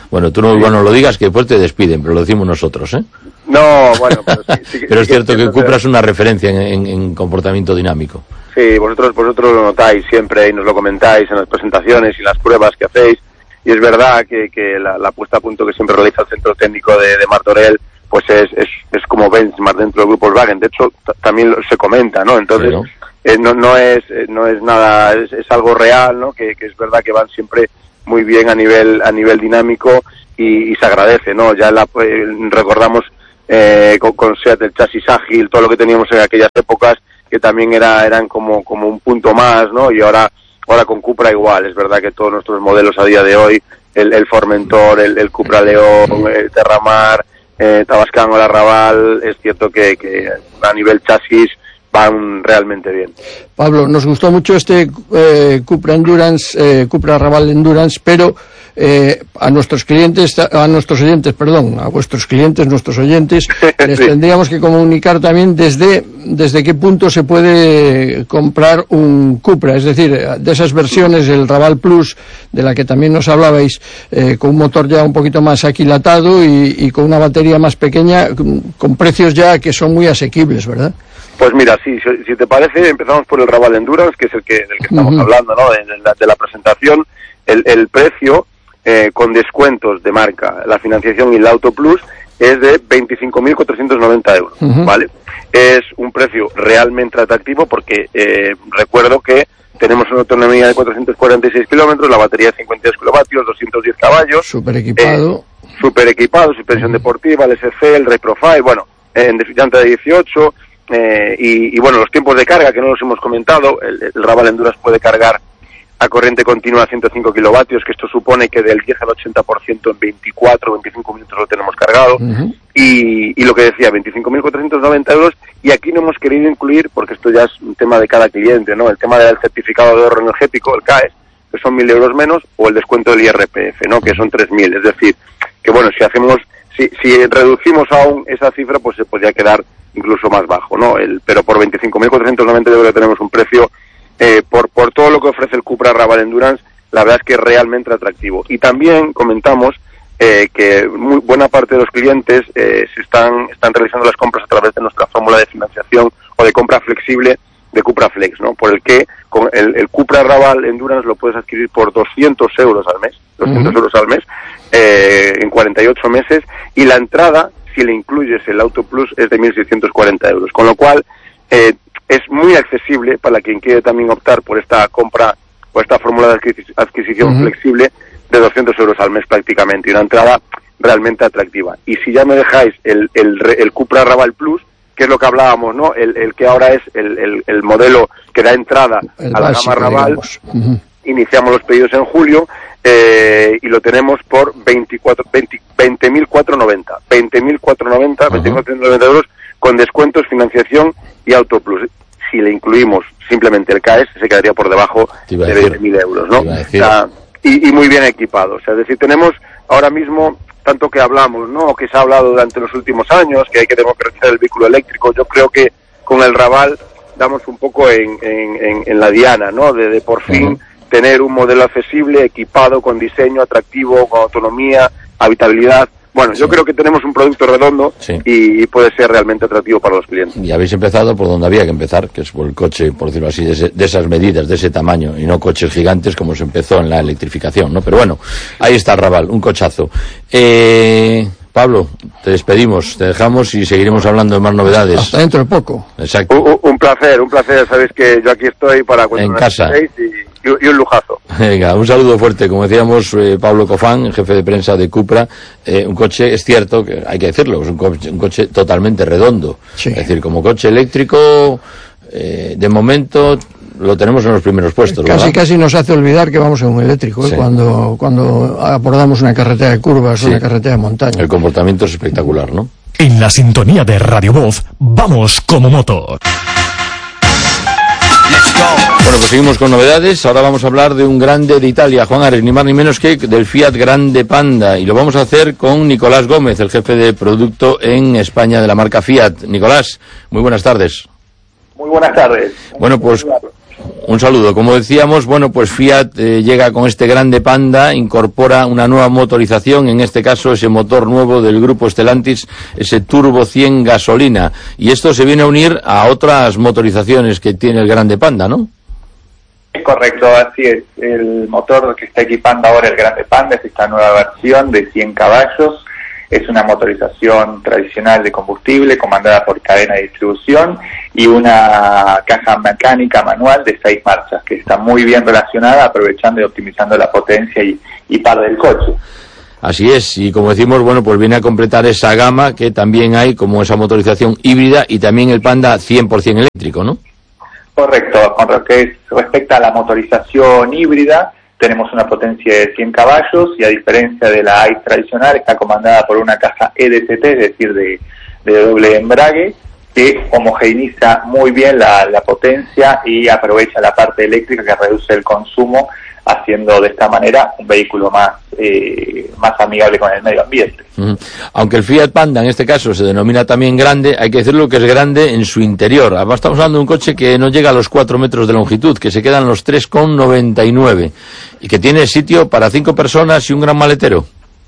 Bueno, tú no, sí. bueno, lo digas que después te despiden, pero lo decimos nosotros, ¿eh? No, bueno, pero sí, sí, pero es sí, cierto sí, que Cupra es una referencia en, en, en comportamiento dinámico. Sí, vosotros vosotros lo notáis siempre y nos lo comentáis en las presentaciones y las pruebas que hacéis, y es verdad que, que la, la puesta a punto que siempre realiza el centro técnico de, de Martorell pues es, es, es como benchmark dentro del grupo Volkswagen. De hecho, también se comenta, ¿no? Entonces, sí, ¿no? Eh, no, no es no es nada, es, es algo real, ¿no? Que, que es verdad que van siempre muy bien a nivel a nivel dinámico y, y se agradece, ¿no? Ya la, eh, recordamos eh, con, con Seat el chasis ágil, todo lo que teníamos en aquellas épocas, que también era eran como como un punto más, ¿no? Y ahora ahora con Cupra igual. Es verdad que todos nuestros modelos a día de hoy, el, el Formentor, el, el Cupra León, el Terramar, eh, Tabascan o la Raval, es cierto que, que a nivel chasis van realmente bien. Pablo, nos gustó mucho este eh, Cupra Endurance, eh, Cupra Raval Endurance, pero eh, a nuestros clientes, a nuestros oyentes, perdón, a vuestros clientes, nuestros oyentes, les sí. tendríamos que comunicar también desde desde qué punto se puede comprar un Cupra, es decir, de esas versiones, el Raval Plus, de la que también nos hablabais, eh, con un motor ya un poquito más aquilatado y, y con una batería más pequeña, con precios ya que son muy asequibles, ¿verdad? Pues mira, sí, si, si te parece, empezamos por el Raval Endurance, que es el que del que estamos uh-huh. hablando, ¿no? De, de, la, de la presentación. El, el precio, eh, con descuentos de marca, la financiación y el Auto Plus, es de veinticinco mil cuatrocientos noventa euros, uh-huh. ¿vale? Es un precio realmente atractivo porque eh, recuerdo que tenemos una autonomía de cuatrocientos cuarenta y seis kilómetros, la batería de cincuenta y dos kilovatios, doscientos diez caballos. Súper equipado. Eh, Súper equipado, suspensión uh-huh. deportiva, el S C, el Race Profile, bueno, en llanta de dieciocho. Eh, y, y bueno, los tiempos de carga que no los hemos comentado, el, el Raval Endurance puede cargar a corriente continua a ciento cinco kilovatios, que esto supone que del diez al ochenta por ciento en veinticuatro o veinticinco minutos lo tenemos cargado, uh-huh. y, y lo que decía, veinticinco mil cuatrocientos noventa euros, y aquí no hemos querido incluir, porque esto ya es un tema de cada cliente, ¿no? El tema del certificado de ahorro energético, el C A E S, que son mil euros menos, o el descuento del I R P F, ¿no? Que son tres mil, es decir, que bueno, si hacemos, si, si reducimos aún esa cifra, pues se podría quedar incluso más bajo, ¿no? El, pero por veinticinco mil cuatrocientos noventa euros tenemos un precio, eh, por, por todo lo que ofrece el Cupra Raval Endurance, la verdad es que es realmente atractivo. Y también comentamos eh, que muy buena parte de los clientes eh, se están, están realizando las compras a través de nuestra fórmula de financiación o de compra flexible de Cupra Flex, ¿no? Por el que con el, el Cupra Raval Endurance lo puedes adquirir por doscientos euros al mes, doscientos uh-huh. euros al mes, eh, en cuarenta y ocho meses, y la entrada, si le incluyes el Auto Plus, es de mil seiscientos cuarenta euros, con lo cual eh, es muy accesible para quien quiere también optar por esta compra, por esta fórmula de adquis- adquisición uh-huh. flexible de doscientos euros al mes prácticamente, y una entrada realmente atractiva. Y si ya me dejáis el, el, el Cupra Raval Plus, que es lo que hablábamos, ¿no? El, el que ahora es el, el, el modelo que da entrada el a la básico, gama Raval, uh-huh. iniciamos los pedidos en julio, Eh, y lo tenemos por veinticuatro, veinte mil cuatrocientos noventa, veinte mil cuatrocientos noventa, uh-huh. veinte mil cuatrocientos noventa euros con descuentos, financiación y Auto Plus. Si le incluimos simplemente el C A E S, se quedaría por debajo de veinte mil euros, ¿no? O sea, y, y muy bien equipado. O sea, es decir, tenemos ahora mismo, tanto que hablamos, ¿no? Que se ha hablado durante los últimos años, que hay que democratizar el vehículo eléctrico. Yo creo que con el Raval damos un poco en, en, en, en la diana, ¿no? De, de por fin uh-huh. tener un modelo accesible, equipado, con diseño atractivo, con autonomía, habitabilidad. Bueno, sí. yo creo que tenemos un producto redondo sí. y puede ser realmente atractivo para los clientes. Y habéis empezado por donde había que empezar, que es por el coche, por decirlo así, de, ese, de esas medidas, de ese tamaño, y no coches gigantes como se empezó en la electrificación, ¿no? Pero bueno, ahí está el Raval, un cochazo. Eh... Pablo, te despedimos, te dejamos y seguiremos hablando de más novedades. Hasta dentro de poco. Exacto. Un, un placer, un placer. Sabéis que yo aquí estoy para cuando en casa. Y, y un lujazo. Venga, un saludo fuerte. Como decíamos, eh, Pablo Cofán, jefe de prensa de Cupra, eh, un coche, es cierto, que hay que decirlo, es un coche, un coche totalmente redondo. Sí. Es decir, como coche eléctrico, eh, de momento lo tenemos en los primeros puestos, casi ¿verdad? Casi nos hace olvidar que vamos en un eléctrico, ¿eh? sí. cuando cuando abordamos una carretera de curvas o sí. una carretera de montaña. El comportamiento es espectacular, ¿no? En la sintonía de Radio Voz, vamos como moto. Bueno, pues seguimos con novedades. Ahora vamos a hablar de un grande de Italia, Juan Ares, ni más ni menos que del Fiat Grande Panda. Y lo vamos a hacer con Nicolás Gómez, el jefe de producto en España de la marca Fiat. Nicolás, muy buenas tardes. Muy buenas tardes. Bueno, pues Un saludo. Como decíamos, bueno, pues Fiat eh, llega con este Grande Panda, incorpora una nueva motorización, en este caso ese motor nuevo del grupo Stellantis, ese Turbo cien gasolina. Y esto se viene a unir a otras motorizaciones que tiene el Grande Panda, ¿no? Es correcto, así es. El motor que está equipando ahora el Grande Panda es esta nueva versión de cien caballos. Es una motorización tradicional de combustible comandada por cadena de distribución y una caja mecánica manual de seis marchas que está muy bien relacionada, aprovechando y optimizando la potencia y, y par del coche. Así es, y como decimos, bueno, pues viene a completar esa gama que también hay, como esa motorización híbrida y también el Panda cien por ciento eléctrico, ¿no? Correcto, con lo que es, respecta a la motorización híbrida, tenemos una potencia de cien caballos y a diferencia de la I C E tradicional está comandada por una caja E D C T, es decir, de, de doble embrague, que homogeneiza muy bien la, la potencia y aprovecha la parte eléctrica que reduce el consumo, haciendo de esta manera un vehículo más eh, más amigable con el medio ambiente. Uh-huh. Aunque el Fiat Panda en este caso se denomina también grande, hay que decirlo que es grande en su interior. Además estamos hablando de un coche que no llega a los cuatro metros de longitud, que se quedan los tres coma noventa y nueve y que tiene sitio para cinco personas y un gran maletero.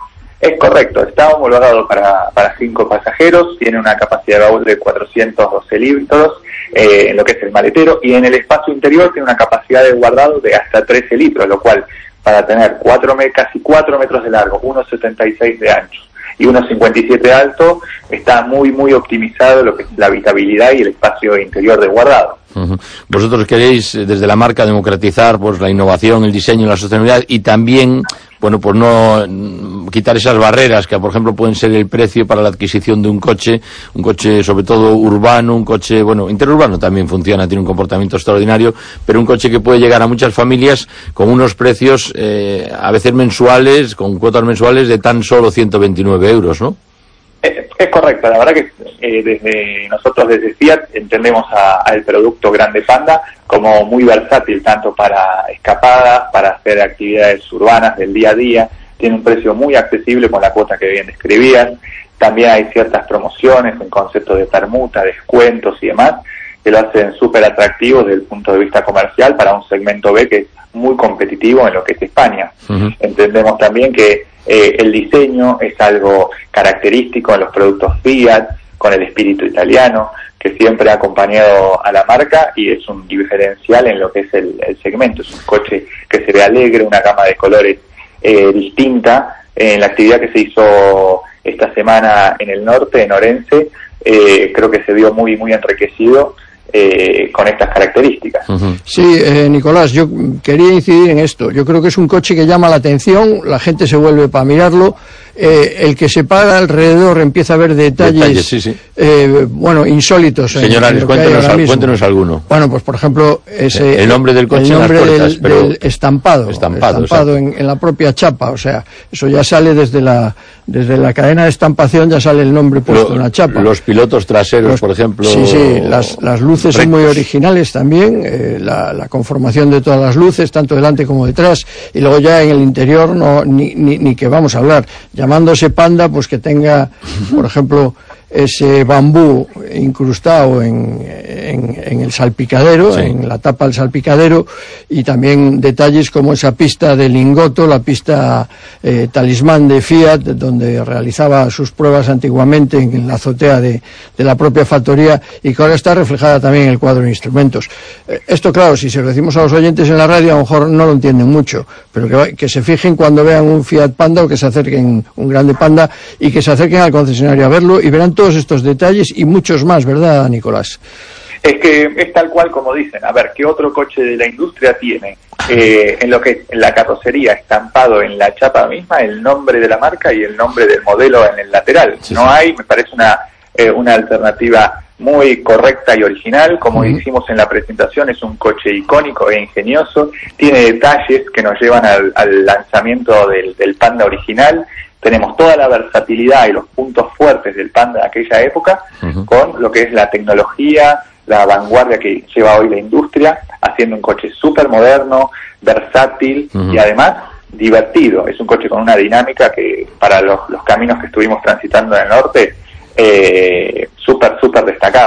Es correcto, está homologado para, para cinco pasajeros, tiene una capacidad de baúl de cuatrocientos doce litros eh, en lo que es el maletero, y en el espacio interior tiene una capacidad de guardado de hasta trece litros, lo cual para tener cuatro, casi cuatro metros de largo, uno coma setenta y seis de ancho y uno coma cincuenta y siete de alto, está muy muy optimizado lo que es la habitabilidad y el espacio interior de guardado. Uh-huh. Vosotros queréis desde la marca democratizar pues la innovación, el diseño, la sostenibilidad y también, bueno, pues no quitar esas barreras que por ejemplo pueden ser el precio para la adquisición de un coche, un coche sobre todo urbano, un coche, bueno, interurbano también funciona, tiene un comportamiento extraordinario, pero un coche que puede llegar a muchas familias con unos precios eh, a veces mensuales, con cuotas mensuales de tan solo ciento veintinueve euros, ¿no? Es, es correcto, la verdad que eh, desde nosotros desde Fiat entendemos al producto Grande Panda como muy versátil, tanto para escapadas, para hacer actividades urbanas del día a día, tiene un precio muy accesible con la cuota que bien describían, también hay ciertas promociones en concepto de permuta, descuentos y demás, que lo hacen súper atractivo desde el punto de vista comercial para un segmento B que es muy competitivo en lo que es España. Uh-huh. Entendemos también que eh, el diseño es algo característico en los productos Fiat, con el espíritu italiano, que siempre ha acompañado a la marca y es un diferencial en lo que es el, el segmento. Es un coche que se ve alegre, una gama de colores eh, distinta. En la actividad que se hizo esta semana en el norte, en Orense, eh, creo que se vio muy, muy enriquecido Eh, con estas características. Uh-huh. Sí, eh, Nicolás, yo quería incidir en esto. Yo creo que es un coche que llama la atención, la gente se vuelve para mirarlo, eh, el que se para alrededor empieza a ver detalles, detalles sí, sí. Eh, bueno, insólitos. Señor Ares, cuéntenos, al, cuéntenos alguno. Bueno, pues por ejemplo, ese, el nombre del coche el nombre en las puertas, del, pero del estampado, estampado, estampado en, en la propia chapa, o sea, eso ya sale desde la desde la cadena de estampación, ya sale el nombre puesto Lo, en la chapa. Los pilotos traseros, los, por ejemplo. Sí, sí, las, las luces rectos. Son muy originales también, eh, la, la conformación de todas las luces, tanto delante como detrás, y luego ya en el interior no ni, ni, ni que vamos a hablar, llamándose Panda, pues que tenga, por ejemplo, ese bambú incrustado en, en, en el salpicadero, sí. en la tapa del salpicadero, y también detalles como esa pista de Lingoto, la pista eh, talismán de Fiat, donde realizaba sus pruebas antiguamente en la azotea de, de la propia factoría, y que ahora está reflejada también en el cuadro de instrumentos. Eh, esto, claro, si se lo decimos a los oyentes en la radio, a lo mejor no lo entienden mucho, pero que, que se fijen cuando vean un Fiat Panda, o que se acerquen un Grande Panda, y que se acerquen al concesionario a verlo, y verán todos estos detalles y muchos más, ¿verdad, Nicolás? Es que es tal cual como dicen. A ver, ¿qué otro coche de la industria tiene eh, en lo que es en la carrocería estampado en la chapa misma el nombre de la marca y el nombre del modelo en el lateral? Sí, no sí. hay, me parece una eh, una alternativa muy correcta y original, como uh-huh. hicimos en la presentación. Es un coche icónico e ingenioso, tiene detalles que nos llevan al, al lanzamiento del, del Panda original. Tenemos toda la versatilidad y los puntos fuertes del Panda de aquella época, uh-huh. con lo que es la tecnología, la vanguardia que lleva hoy la industria, haciendo un coche súper moderno, versátil uh-huh. y además divertido. Es un coche con una dinámica que para los, los caminos que estuvimos transitando en el norte, eh, súper, súper destacable.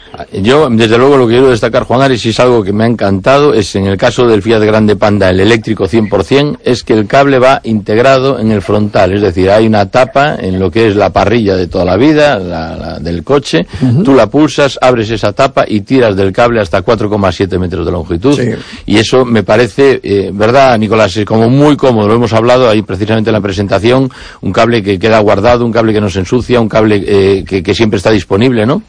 Yo, desde luego, lo que quiero destacar, Juan Ares, y es algo que me ha encantado, es en el caso del Fiat Grande Panda, el eléctrico cien por cien, es que el cable va integrado en el frontal, es decir, hay una tapa en lo que es la parrilla de toda la vida, la, la del coche, uh-huh. Tú la pulsas, abres esa tapa y tiras del cable hasta cuatro coma siete metros de longitud, sí. Y eso me parece, eh, ¿verdad, Nicolás? Es como muy cómodo, lo hemos hablado ahí precisamente en la presentación, un cable que queda guardado, un cable que no se ensucia, un cable eh, que, que siempre está disponible, ¿no?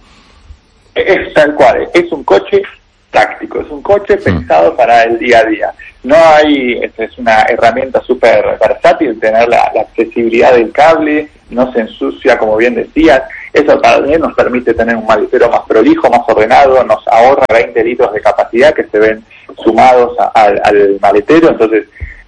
Es tal cual, es un coche práctico, es un coche pensado mm. para el día a día. No hay, es una herramienta súper versátil tener la, la accesibilidad del cable, no se ensucia, como bien decías. Eso también nos permite tener un maletero más prolijo, más ordenado, nos ahorra veinte litros de capacidad que se ven sumados a, a, al maletero. Entonces,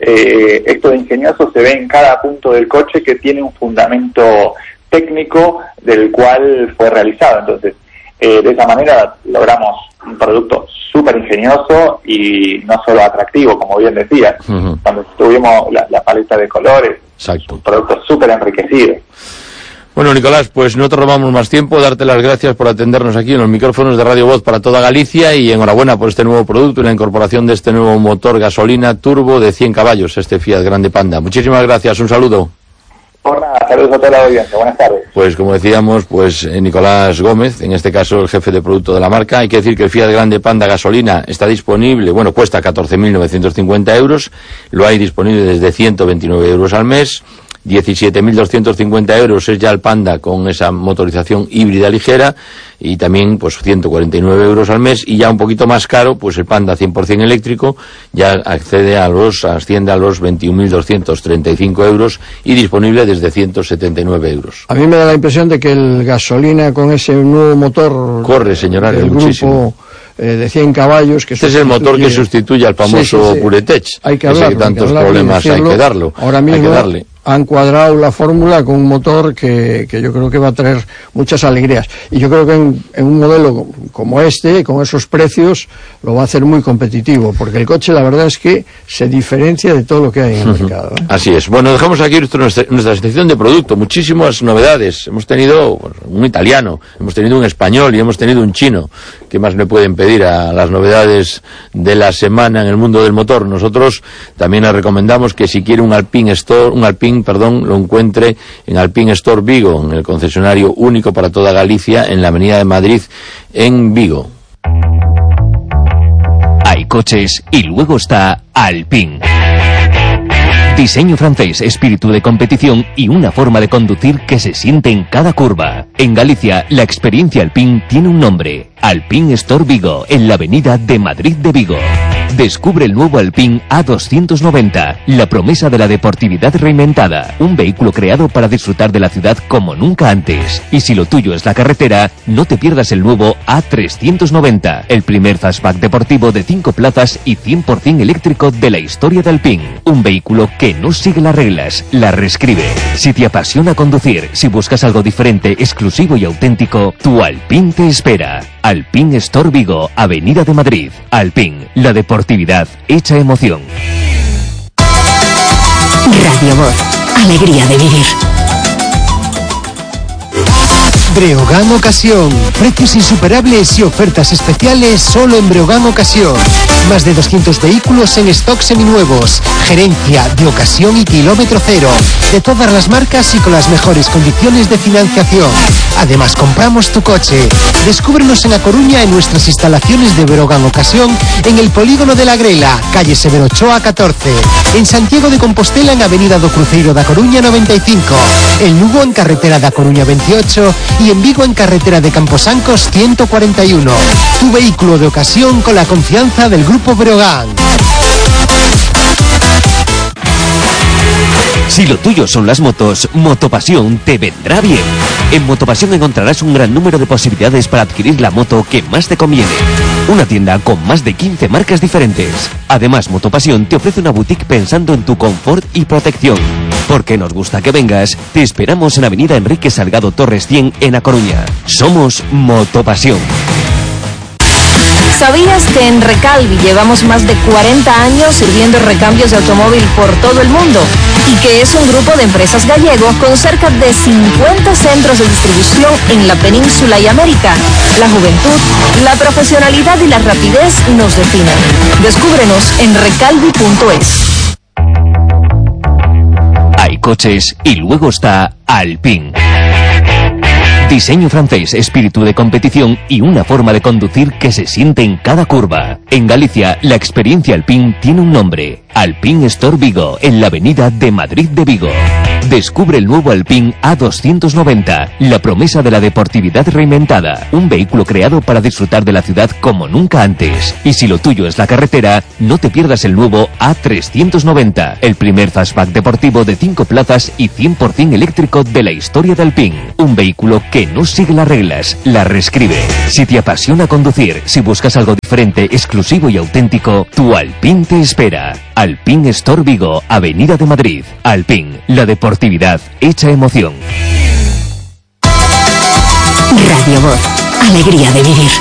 eh, esto de ingenioso se ve en cada punto del coche que tiene un fundamento técnico del cual fue realizado. Entonces, Eh, de esa manera logramos un producto súper ingenioso y no solo atractivo, como bien decías. Uh-huh. Cuando tuvimos la, la paleta de colores, exacto, un producto súper enriquecido. Bueno, Nicolás, pues no te robamos más tiempo, darte las gracias por atendernos aquí en los micrófonos de Radio Voz para toda Galicia y enhorabuena por este nuevo producto y la incorporación de este nuevo motor gasolina turbo de cien caballos, este Fiat Grande Panda. Muchísimas gracias, un saludo. Por nada, saludos a toda la audiencia, buenas tardes. Pues como decíamos, pues eh, Nicolás Gómez, en este caso el jefe de producto de la marca. Hay que decir que el Fiat Grande Panda gasolina está disponible, bueno, cuesta catorce mil novecientos cincuenta euros, lo hay disponible desde ciento veintinueve euros al mes. diecisiete mil doscientos cincuenta euros es ya el Panda con esa motorización híbrida ligera y también pues ciento cuarenta y nueve euros al mes, y ya un poquito más caro pues el Panda cien por cien eléctrico ya accede a los asciende a los veintiún mil doscientos treinta y cinco euros y disponible desde ciento setenta y nueve euros. A mí me da la impresión de que el gasolina con ese nuevo motor corre, señora, del muchísimo. Grupo eh, de cien caballos que este es el motor que sustituye al famoso sí, sí, sí. Puretech, hay que hablar, que tantos hay que problemas hay que darlo. Ahora mismo hay que darle. Han cuadrado la fórmula con un motor que, que yo creo que va a traer muchas alegrías. Y yo creo que en, en un modelo como este, con esos precios, lo va a hacer muy competitivo, porque el coche la verdad es que se diferencia de todo lo que hay en el mercado, ¿eh? Así es. Bueno, dejamos aquí nuestra, nuestra sección de producto, muchísimas novedades. Hemos tenido un italiano, hemos tenido un español y hemos tenido un chino. ¿Qué más le pueden pedir a las novedades de la semana en el mundo del motor? Nosotros también les recomendamos que si quiere un Alpine Store, un Alpine perdón, lo encuentre en Alpine Store Vigo, en el concesionario único para toda Galicia, en la Avenida de Madrid, en Vigo. Hay coches y luego está Alpine. Diseño francés, espíritu de competición y una forma de conducir que se siente en cada curva. En Galicia, la experiencia Alpine tiene un nombre: Alpine Store Vigo, en la Avenida de Madrid de Vigo. Descubre el nuevo Alpine A doscientos noventa, la promesa de la deportividad reinventada. Un vehículo creado para disfrutar de la ciudad como nunca antes. Y si lo tuyo es la carretera, no te pierdas el nuevo A trescientos noventa, el primer fastback deportivo de cinco plazas y cien por cien eléctrico de la historia de Alpine. Un vehículo que no sigue las reglas, las reescribe. Si te apasiona conducir, si buscas algo diferente, exclusivo y auténtico, tu Alpine te espera. Alpine Store Vigo, Avenida de Madrid. Alpine, la deportividad hecha emoción. Radio Voz, alegría de vivir. Breogán Ocasión, precios insuperables y ofertas especiales solo en Breogán Ocasión. Más de doscientos vehículos en stock seminuevos, gerencia de ocasión y kilómetro cero, de todas las marcas y con las mejores condiciones de financiación. Además, compramos tu coche. Descúbrenos en A Coruña en nuestras instalaciones de Breogán Ocasión, en el Polígono de la Grela, calle Severo Ochoa catorce. En Santiago de Compostela en Avenida do Cruceiro da Coruña noventa y cinco. En Lugo en Carretera da Coruña veintiocho y en Vigo en Carretera de Camposancos ciento cuarenta y uno. Tu vehículo de ocasión con la confianza del Grupo Breogán. Si lo tuyo son las motos, Motopasión te vendrá bien. En Motopasión encontrarás un gran número de posibilidades para adquirir la moto que más te conviene. Una tienda con más de quince marcas diferentes. Además, Motopasión te ofrece una boutique pensando en tu confort y protección. Porque nos gusta que vengas, te esperamos en Avenida Enrique Salgado Torres cien en A Coruña. Somos Motopasión. ¿Sabías que en Recalvi llevamos más de cuarenta años sirviendo recambios de automóvil por todo el mundo? Y que es un grupo de empresas gallego con cerca de cincuenta centros de distribución en la península y América. La juventud, la profesionalidad y la rapidez nos definen. Descúbrenos en recalvi punto es. Hay coches y luego está Alpine. Diseño francés, espíritu de competición y una forma de conducir que se siente en cada curva. En Galicia, la experiencia Alpine tiene un nombre. Alpine Store Vigo, en la avenida de Madrid de Vigo. Descubre el nuevo Alpine A doscientos noventa, la promesa de la deportividad reinventada. Un vehículo creado para disfrutar de la ciudad como nunca antes. Y si lo tuyo es la carretera, no te pierdas el nuevo A trescientos noventa, el primer fastback deportivo de cinco plazas y cien por ciento eléctrico de la historia de Alpine. Un vehículo que no sigue las reglas, las reescribe. Si te apasiona conducir, si buscas algo diferente, exclusivo y auténtico, tu Alpine te espera. Alpine Store Vigo, Avenida de Madrid. Alpine, la deportividad hecha emoción. Radio Voz, alegría de vivir.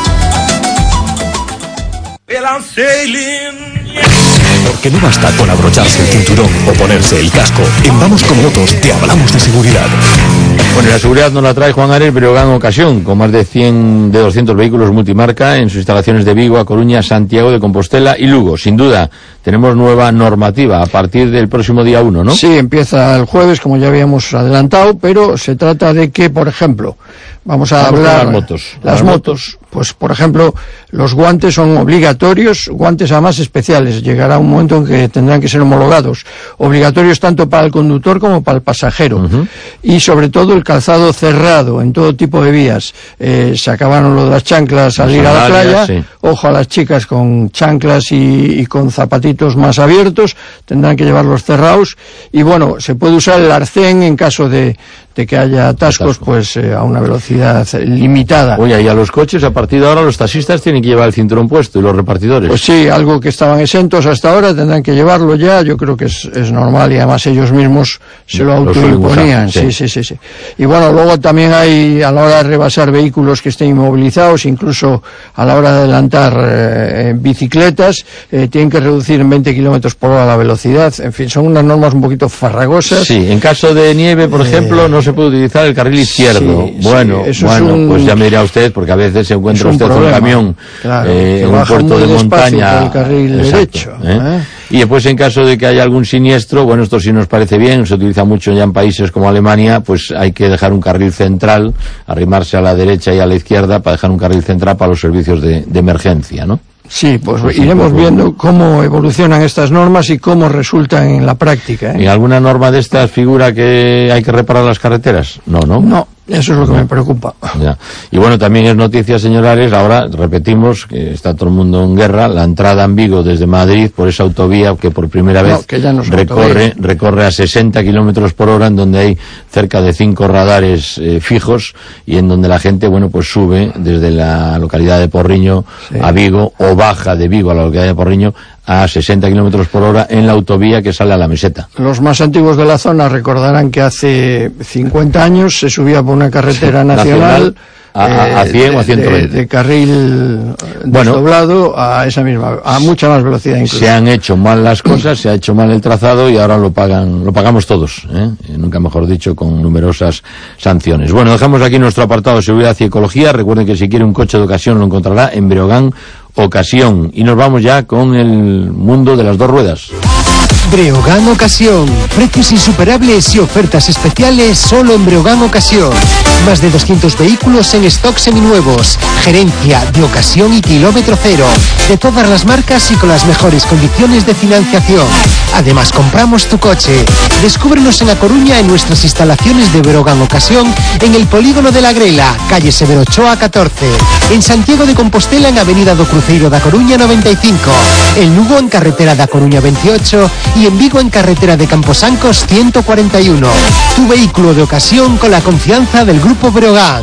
Porque no basta con abrocharse el cinturón o ponerse el casco. En Vamos con Motos te hablamos de seguridad. Bueno, la seguridad nos la trae Juan Ares Breogán Ocasión, con más de cien de doscientos vehículos multimarca en sus instalaciones de Vigo, A Coruña, Santiago de Compostela y Lugo. Sin duda, tenemos nueva normativa a partir del próximo día uno, ¿no? Sí, empieza el jueves, como ya habíamos adelantado, pero se trata de que, por ejemplo, vamos a Vamos hablar... las motos. Las, las motos. Pues, por ejemplo, los guantes son obligatorios, guantes además especiales. Llegará un momento en que tendrán que ser homologados. Obligatorios tanto para el conductor como para el pasajero. Uh-huh. Y sobre todo el calzado cerrado en todo tipo de vías. Eh, se acabaron lo de las chanclas al ir a la playa. Sí. Ojo a las chicas con chanclas y, y con zapatitos más abiertos. Tendrán que llevarlos cerrados. Y bueno, se puede usar el arcén en caso de, de que haya atascos, Atasco. pues eh, a una velocidad limitada. Oye, y a los coches, a partir de ahora, los taxistas tienen que llevar el cinturón puesto y los repartidores. Pues sí, algo que estaban exentos hasta ahora tendrán que llevarlo ya. Yo creo que es, es normal y además ellos mismos se lo autoimponían. Sí. sí, sí, sí, sí. Y bueno, luego también hay, a la hora de rebasar vehículos que estén inmovilizados, incluso a la hora de adelantar eh, bicicletas, eh, tienen que reducir en veinte kilómetros por hora la velocidad. En fin, son unas normas un poquito farragosas. Sí, en caso de nieve, por eh, ejemplo, no se puede utilizar el carril izquierdo. Sí, bueno, sí, bueno, un, pues ya me dirá usted, porque a veces se encuentra un usted problema, un camión claro, eh, en un puerto de montaña. El carril exacto, derecho. ¿eh? ¿Eh? Y después, en caso de que haya algún siniestro, bueno, esto sí nos parece bien, se utiliza mucho ya en países como Alemania, pues hay que dejar un carril central, arrimarse a la derecha y a la izquierda para dejar un carril central para los servicios de, de emergencia, ¿no? Sí, pues, pues iremos pues, viendo cómo evolucionan estas normas y cómo resultan en la práctica. ¿eh? ¿En alguna norma de estas figura que hay que reparar las carreteras? No, ¿no? No. Eso es lo que me preocupa. Ya. Y bueno, también es noticia, señor Ares, ahora repetimos que está todo el mundo en guerra, la entrada en Vigo desde Madrid por esa autovía que por primera vez no, que ya no recorre, recorre a sesenta kilómetros por hora, en donde hay cerca de cinco radares eh, fijos y en donde la gente, bueno, pues sube desde la localidad de Porriño sí. a Vigo o baja de Vigo a la localidad de Porriño a sesenta kilómetros por hora en la autovía que sale a la meseta. Los más antiguos de la zona recordarán que hace cincuenta años se subía por una carretera sí, nacional, nacional a, a cien eh, o a ciento veinte. De, de carril bueno, desdoblado a esa misma, a mucha más velocidad incluso. Se han hecho mal las cosas, se ha hecho mal el trazado y ahora lo pagan, lo pagamos todos, ¿eh? Nunca mejor dicho, con numerosas sanciones. Bueno, dejamos aquí nuestro apartado de seguridad y ecología. Recuerden que si quiere un coche de ocasión lo encontrará en Breogán Ocasión. Y nos vamos ya con el mundo de las dos ruedas. Breogán Ocasión. Precios insuperables y ofertas especiales solo en Breogán Ocasión. Más de doscientos vehículos en stock seminuevos. Gerencia de ocasión y kilómetro cero. De todas las marcas y con las mejores condiciones de financiación. Además, compramos tu coche. Descúbrenos en A Coruña en nuestras instalaciones de Breogán Ocasión en el Polígono de la Grela, calle Severo Ochoa catorce. En Santiago de Compostela en Avenida do Cruceiro da Coruña noventa y cinco. En Lugo en carretera da Coruña veintiocho y en Vigo en carretera de Camposancos ciento cuarenta y uno. Tu vehículo de ocasión con la confianza del Grupo Breogán.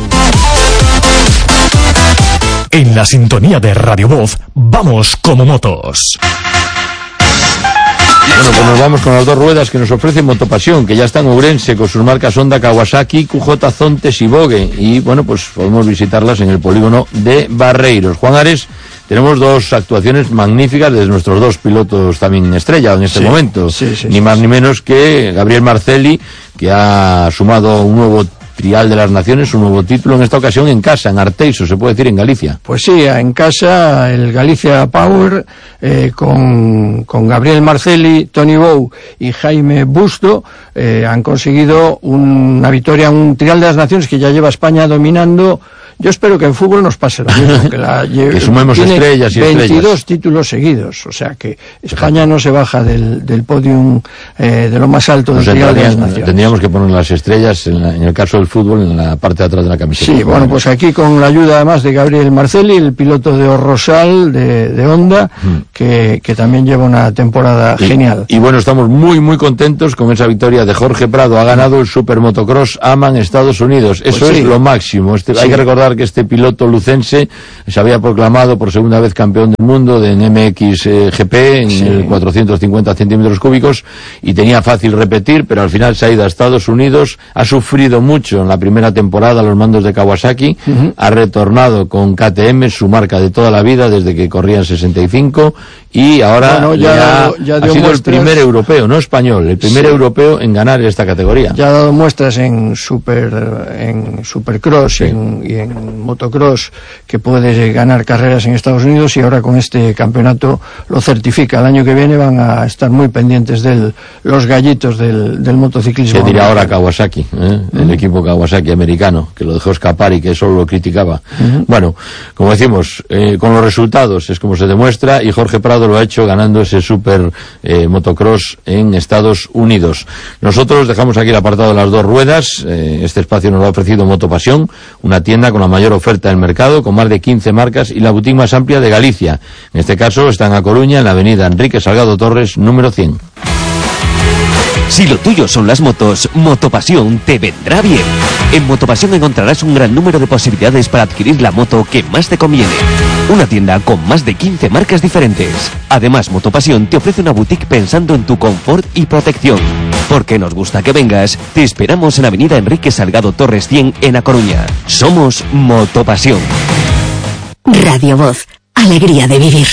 En la sintonía de Radio Voz, vamos como motos. Bueno, pues nos vamos con las dos ruedas que nos ofrece Motopasión, que ya está en Ourense con sus marcas Honda, Kawasaki, Q J, Zontes y Vogue. Y bueno, pues podemos visitarlas en el polígono de Barreiros. Juan Ares, tenemos dos actuaciones magníficas de nuestros dos pilotos también estrella en este sí, momento. Sí, sí, ni sí, más sí. ni menos que Gabriel Marcelli, que ha sumado un nuevo Trial de las Naciones, un nuevo título, en esta ocasión en casa, en Arteixo, se puede decir, en Galicia. Pues sí, en casa, el Galicia Power, eh, con, con Gabriel Marcelli, Tony Bou y Jaime Busto, eh, han conseguido una victoria en un Trial de las Naciones que ya lleva España dominando. Yo espero que en fútbol nos pase lo mismo, que, la lleve, que sumemos tiene estrellas y veintidós estrellas. títulos seguidos, o sea que España no se baja del, del podium eh, de lo más alto del Nos Trial de las entrarían- Naciones. Tendríamos que poner las estrellas, en, la- en el caso del fútbol, en la parte de atrás de la camiseta. Sí, bueno, pues aquí con la ayuda además de Gabriel Marcelli, el piloto de Orrosal, de, de Honda, Mm. que, que también lleva una temporada Y- genial. Y bueno, estamos muy, muy contentos con esa victoria de Jorge Prado. Ha ganado el Supermotocross AMAN Estados Unidos. Eso Pues sí. es lo máximo. Este, Sí. Hay que recordar que este piloto lucense se había proclamado por segunda vez campeón del mundo de en M X eh, G P en Sí. el cuatrocientos cincuenta centímetros cúbicos y tenía fácil repetir, pero al final se ha ido a Estados Unidos. Ha sufrido mucho en la primera temporada a los mandos de Kawasaki. Ujú. Ha retornado con K T M, su marca de toda la vida, desde que corría en sesenta y cinco, y ahora Bueno, ya le ha ha, dado- ya ha dio sido muestras- el primer europeo, no español, el primer Sí. europeo en ganar esta categoría. Ya ha dado muestras en super en supercross Sí. y, en, y en motocross que puede ganar carreras en Estados Unidos, y ahora con este campeonato lo certifica. El año que viene van a estar muy pendientes de los gallitos del, del motociclismo. ¿Qué dirá ahora americano. Kawasaki, eh? el equipo Kawasaki americano, que lo dejó escapar y que solo lo criticaba? Bueno, como decimos, eh, con los resultados es como se demuestra, y Jorge Prado lo ha hecho ganando ese super eh, motocross en Estados Unidos. Nosotros dejamos aquí el apartado de las dos ruedas. Eh, este espacio nos lo ha ofrecido Motopasión, una tienda con la mayor oferta del mercado, con más de quince marcas y la boutique más amplia de Galicia. En este caso está en A Coruña, en la avenida Enrique Salgado Torres, número cien. Si lo tuyo son las motos, Motopasión te vendrá bien. En Motopasión encontrarás un gran número de posibilidades para adquirir la moto que más te conviene. Una tienda con más de quince marcas diferentes. Además, Motopasión te ofrece una boutique pensando en tu confort y protección. Porque nos gusta que vengas, te esperamos en Avenida Enrique Salgado Torres cien en A Coruña. Somos Motopasión. Radio Voz. Alegría de vivir.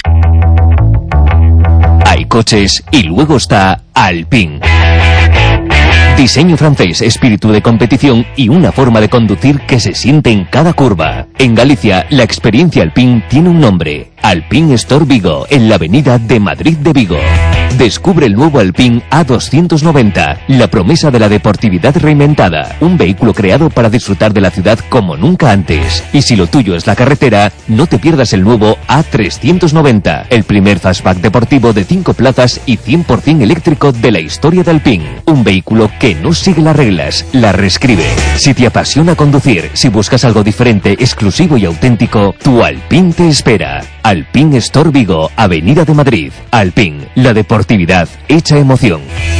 Hay coches y luego está Alpine. Diseño francés, espíritu de competición y una forma de conducir que se siente en cada curva. En Galicia, la experiencia Alpine tiene un nombre. Alpine Store Vigo, en la avenida de Madrid de Vigo. Descubre el nuevo Alpine A doscientos noventa, la promesa de la deportividad reinventada. Un vehículo creado para disfrutar de la ciudad como nunca antes. Y si lo tuyo es la carretera, no te pierdas el nuevo A trescientos noventa, el primer fastback deportivo de cinco plazas y cien por ciento eléctrico de la historia de Alpine. Un vehículo que no sigue las reglas, las reescribe. Si te apasiona conducir, si buscas algo diferente, exclusivo y auténtico, tu Alpine te espera. Alpine Store Vigo, Avenida de Madrid. Alpine, la deportividad hecha emoción.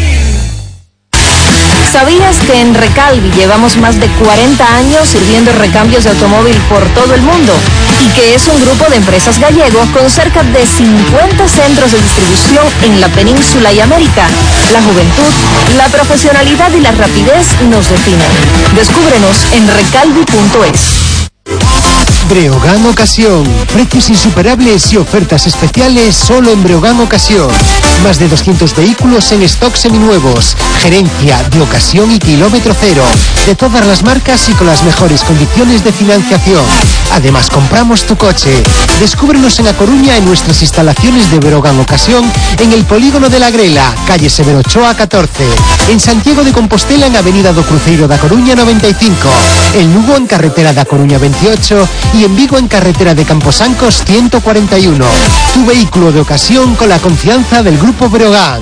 ¿Sabías que en Recalvi llevamos más de cuarenta años sirviendo recambios de automóvil por todo el mundo? Y que es un grupo de empresas gallego con cerca de cincuenta centros de distribución en la península y América. La juventud, la profesionalidad y la rapidez nos definen. Descúbrenos en recalvi punto es. Breogán Ocasión. Precios insuperables y ofertas especiales solo en Breogán Ocasión. Más de doscientos vehículos en stock seminuevos. Gerencia de ocasión y kilómetro cero. De todas las marcas y con las mejores condiciones de financiación. Además, compramos tu coche. Descúbrenos en A Coruña en nuestras instalaciones de Breogán Ocasión en el Polígono de la Grela, calle Severo Ochoa catorce. En Santiago de Compostela en Avenida do Cruceiro da Coruña noventa y cinco. En Lugo en Carretera da Coruña veintiocho y en Vigo en Carretera de Camposancos ciento cuarenta y uno. Tu vehículo de ocasión con la confianza del Grupo Breogán.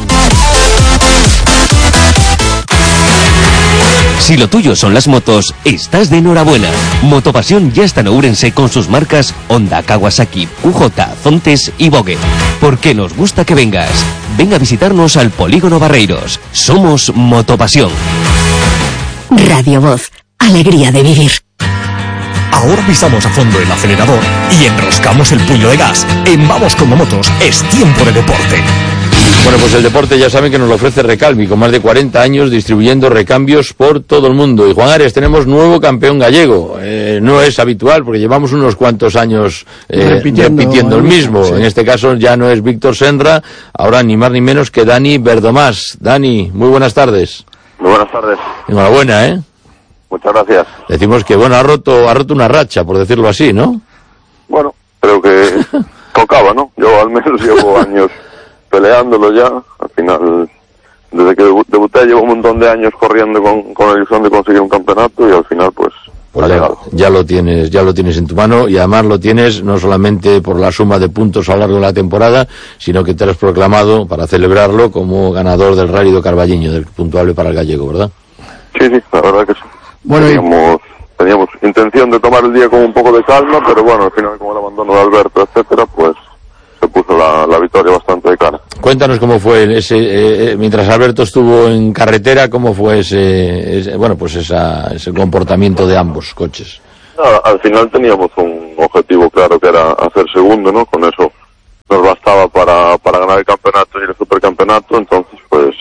Si lo tuyo son las motos, estás de enhorabuena. Motopasión ya está en Ourense con sus marcas Honda, Kawasaki, Q J, Zontes y Vogue. Porque nos gusta que vengas. Ven a visitarnos al Polígono Barreiros. Somos Motopasión. Radio Voz. Alegría de vivir. Ahora pisamos a fondo el acelerador y enroscamos el puño de gas. En Vamos como Motos es tiempo de deporte. Bueno, pues el deporte ya saben que nos lo ofrece Recalvi, con más de cuarenta años distribuyendo recambios por todo el mundo. Y Juan Ares, tenemos nuevo campeón gallego. Eh, no es habitual, porque llevamos unos cuantos años eh, repitiendo, repitiendo el mismo. Sí. En este caso ya no es Víctor Senra, ahora ni más ni menos que Dani Verdomás. Dani, muy buenas tardes. Muy buenas tardes. Enhorabuena, ¿eh? Muchas gracias. Decimos que, bueno, ha roto, ha roto una racha, por decirlo así, ¿no? Bueno, creo que tocaba, ¿no? Yo al menos llevo años peleándolo ya. Al final, desde que debuté llevo un montón de años corriendo con, con la ilusión de conseguir un campeonato y al final, pues, pues ha ya, llegado. Ya lo tienes, ya lo tienes en tu mano y además lo tienes no solamente por la suma de puntos a lo largo de la temporada, sino que te has proclamado, para celebrarlo, como ganador del Rally do Carballiño, del puntuable para el gallego, ¿verdad? Sí, sí, la verdad que sí. Bueno, teníamos, teníamos intención de tomar el día con un poco de calma, pero bueno, al final como el abandono de Alberto, etcétera, pues se puso la, la victoria bastante de cara. Cuéntanos cómo fue ese, eh, mientras Alberto estuvo en carretera, cómo fue ese, ese bueno, pues esa, ese comportamiento de ambos coches. No, al final teníamos un objetivo claro que era hacer segundo, ¿no? Con eso nos bastaba para, para ganar el campeonato y el supercampeonato, entonces pues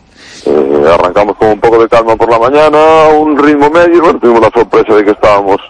Eh, arrancamos con un poco de calma por la mañana, un ritmo medio, bueno, tuvimos la sorpresa de que estábamos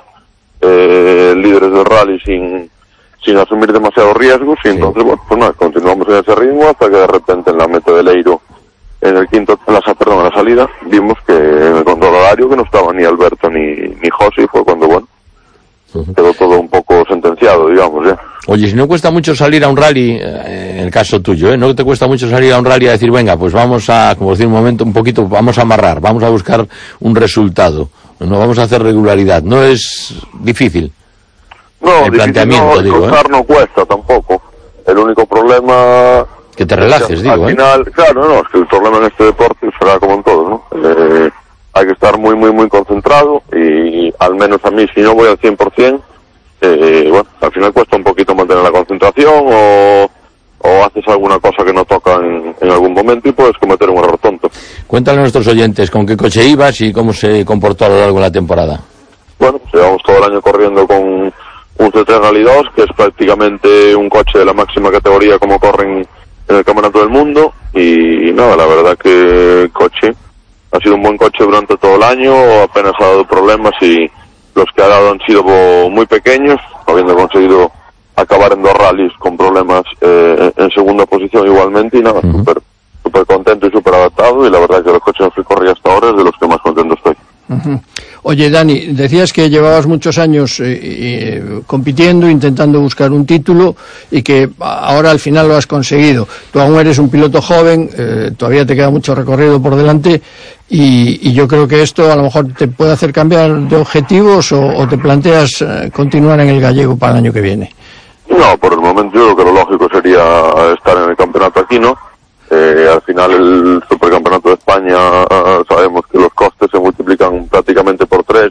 eh, líderes del rally sin, sin asumir demasiados riesgos y sí. Entonces, bueno, pues nada, continuamos en ese ritmo hasta que de repente en la meta del Eiro, en el quinto, en la, perdón, en la salida, vimos que en el control horario que no estaba ni Alberto ni, ni José, y fue cuando, bueno, uh-huh. quedó todo un poco sentenciado, digamos, ya. Oye, si no cuesta mucho salir a un rally, eh, en el caso tuyo, ¿eh? ¿No te cuesta mucho salir a un rally a decir, venga, pues vamos a, como decir un momento, un poquito, vamos a amarrar, vamos a buscar un resultado, no vamos a hacer regularidad? ¿No es difícil? No, el difícil planteamiento, no, digo, costar ¿eh? no cuesta tampoco. El único problema... Que te relajes, al digo, Al ¿eh? final, claro, no, es que el problema en este deporte será como en todo, ¿no? Eh, hay que estar muy, muy, muy concentrado y al menos a mí, si no voy al cien por ciento, Eh, bueno, al final cuesta un poquito mantener la concentración o, o haces alguna cosa que no toca en, en algún momento y puedes cometer un error tonto. Cuéntale a nuestros oyentes con qué coche ibas y cómo se comportó a lo largo de la temporada. Bueno, pues llevamos todo el año corriendo con un C tres Rally dos, que es prácticamente un coche de la máxima categoría como corren en el Campeonato del Mundo y, y nada, la verdad que el coche ha sido un buen coche durante todo el año, apenas ha dado problemas y los que ha dado han sido muy pequeños, habiendo conseguido acabar en dos rallies con problemas eh, en segunda posición igualmente y nada, uh-huh. súper súper contento y súper adaptado y la verdad que los coches en los que corrí hasta ahora es de los que más contento estoy. Uh-huh. Oye, Dani, decías que llevabas muchos años eh, eh, compitiendo, intentando buscar un título y que ahora al final lo has conseguido. Tú aún eres un piloto joven, eh, todavía te queda mucho recorrido por delante y, y yo creo que esto a lo mejor te puede hacer cambiar de objetivos o, o te planteas eh, continuar en el gallego para el año que viene. No, por el momento yo creo que lo lógico sería estar en el campeonato aquí, ¿no? Eh, al final el Supercampeonato de España sabemos que los costes se multiplican prácticamente por tres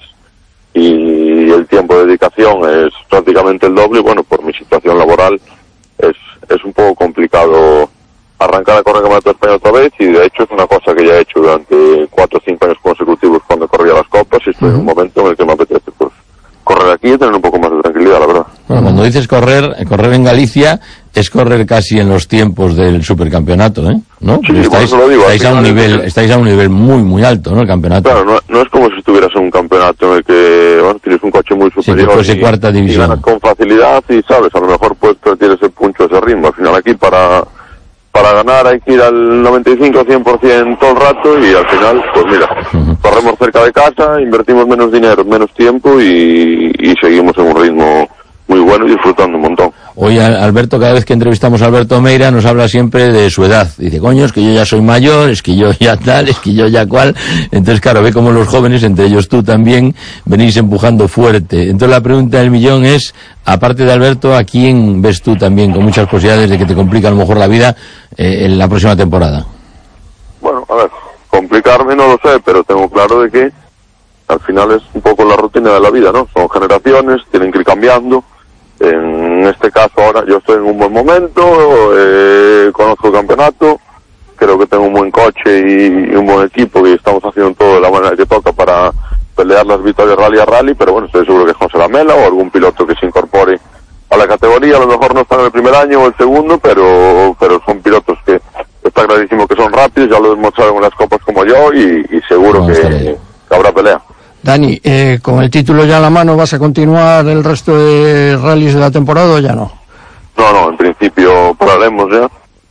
y el tiempo de dedicación es prácticamente el doble y bueno, por mi situación laboral es, es un poco complicado arrancar a correr el Campeonato de España otra vez y de hecho es una cosa que ya he hecho durante cuatro o cinco años consecutivos cuando corría las copas y estoy uh-huh. en un momento en el que me apetece pues correr aquí y tener un poco más de tranquilidad, la verdad. Bueno, cuando dices correr, correr en Galicia es correr casi en los tiempos del supercampeonato, ¿eh? ¿No? Sí, estáis, lo digo, estáis a un nivel, es... estáis a un nivel muy, muy alto, ¿no? El campeonato. Claro, no, no es como si estuvieras en un campeonato en el que, bueno, tienes un coche muy superior. Sí, que y, cuarta división. Y ganas con facilidad y, sabes, a lo mejor puedes perder ese punto, ese ritmo. Al final aquí para, para ganar hay que ir al noventa y cinco a cien por ciento todo el rato y al final, pues mira, uh-huh. corremos cerca de casa, invertimos menos dinero, menos tiempo y, y seguimos en un ritmo muy bueno y disfrutando un montón. Hoy Alberto, cada vez que entrevistamos a Alberto Meira, nos habla siempre de su edad. Dice, coño, es que yo ya soy mayor, es que yo ya tal, es que yo ya cual. Entonces, claro, ve como los jóvenes, entre ellos tú también, venís empujando fuerte. Entonces la pregunta del millón es, aparte de Alberto, ¿a quién ves tú también con muchas posibilidades de que te complique a lo mejor la vida eh, en la próxima temporada? Bueno, a ver, complicarme no lo sé, pero tengo claro de que al final es un poco la rutina de la vida, ¿no? Son generaciones, tienen que ir cambiando. En este caso ahora yo estoy en un buen momento, eh, conozco el campeonato, creo que tengo un buen coche y, y un buen equipo y estamos haciendo todo de la manera que toca para pelear las victorias rally a rally, pero bueno, estoy seguro que José Lamela o algún piloto que se incorpore a la categoría, a lo mejor no están en el primer año o el segundo, pero pero son pilotos que está clarísimo que son rápidos, ya lo demostraron en las copas como yo y, y seguro no, que, que habrá pelea. Dani, eh, con el título ya en la mano, ¿vas a continuar el resto de rallies de la temporada o ya no? No, no, en principio pararemos ya.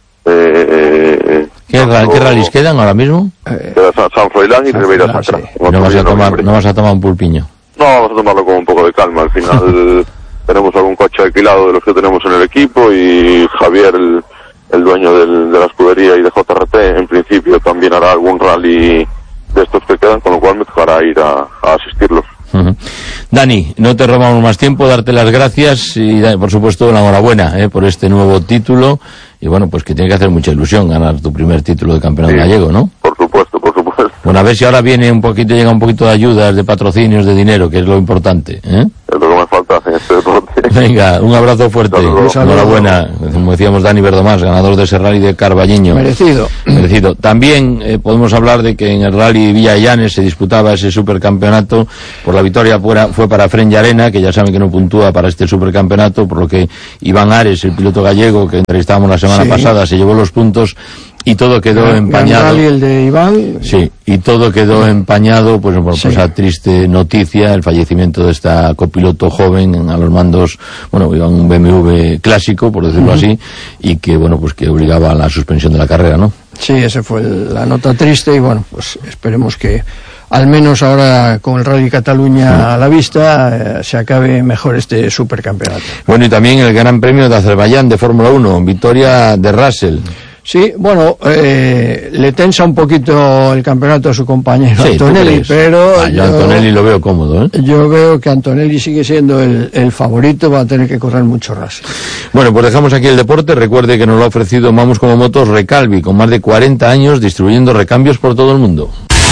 Eh, eh, ¿Qué, no, ¿Qué rallies quedan ahora mismo? Queda San, San Froilán y San Ribeira Froilán, Sacra. sí. No vas, a tomar, no vas a tomar un pulpiño. No, vamos a tomarlo con un poco de calma. Al final tenemos algún coche alquilado de los que tenemos en el equipo y Javier, el, el dueño del, de la escudería y de J R T, en principio también hará algún rally de estos que quedan, con lo cual me tocará ir a, a asistirlos. Uh-huh. Dani, no te robamos más tiempo, darte las gracias y por supuesto la enhorabuena eh, por este nuevo título y bueno, pues que tiene que hacer mucha ilusión ganar tu primer título de campeón sí, gallego, ¿no? Por supuesto, por supuesto. Bueno, a ver si ahora viene un poquito, llega un poquito de ayudas, de patrocinios, de dinero, que es lo importante, ¿eh? Es lo que me falta en este deporte. Venga, un abrazo fuerte. Enhorabuena. Como decíamos, Dani Verdomás, ganador de ese rally de Carballiño. Merecido. Merecido. También eh, podemos hablar de que en el rally Villa Llanes se disputaba ese supercampeonato. Por la victoria fuera, fue para Fren Llarena, que ya saben que no puntúa para este supercampeonato, por lo que Iván Ares, el piloto gallego que entrevistábamos la semana sí. pasada, se llevó los puntos. Y todo quedó gran, empañado. Gran rally, el de Iván. Sí, y todo quedó empañado, pues por sí. esa triste noticia, el fallecimiento de esta copiloto joven a los mandos, bueno, iba un B M W clásico, por decirlo uh-huh. así, y que, bueno, pues que obligaba a la suspensión de la carrera, ¿no? Sí, esa fue el, la nota triste, y bueno, pues esperemos que al menos ahora con el Rally Cataluña sí. a la vista eh, se acabe mejor este supercampeonato. Bueno, y también el Gran Premio de Azerbaiyán de Fórmula uno, victoria de Russell. Sí, bueno, eh, le tensa un poquito el campeonato a su compañero sí, Antonelli, pero... Ah, yo a Antonelli lo veo cómodo, ¿eh? Yo veo que Antonelli sigue siendo el, el favorito, va a tener que correr mucho Russell. Bueno, pues dejamos aquí el deporte. Recuerde que nos lo ha ofrecido Vamos como Motos Recalvi, con más de cuarenta años distribuyendo recambios por todo el mundo.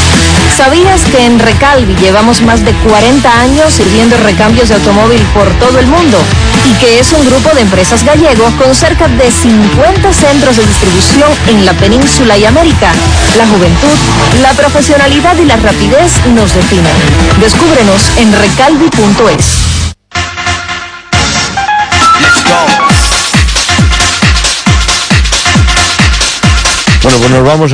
¿Sabías que en Recalvi llevamos más de cuarenta años sirviendo recambios de automóvil por todo el mundo? Y que es un grupo de empresas gallego con cerca de cincuenta centros de distribución en la península y América. La juventud, la profesionalidad y la rapidez nos definen. Descúbrenos en recalvi punto es. Bueno, pues nos vamos a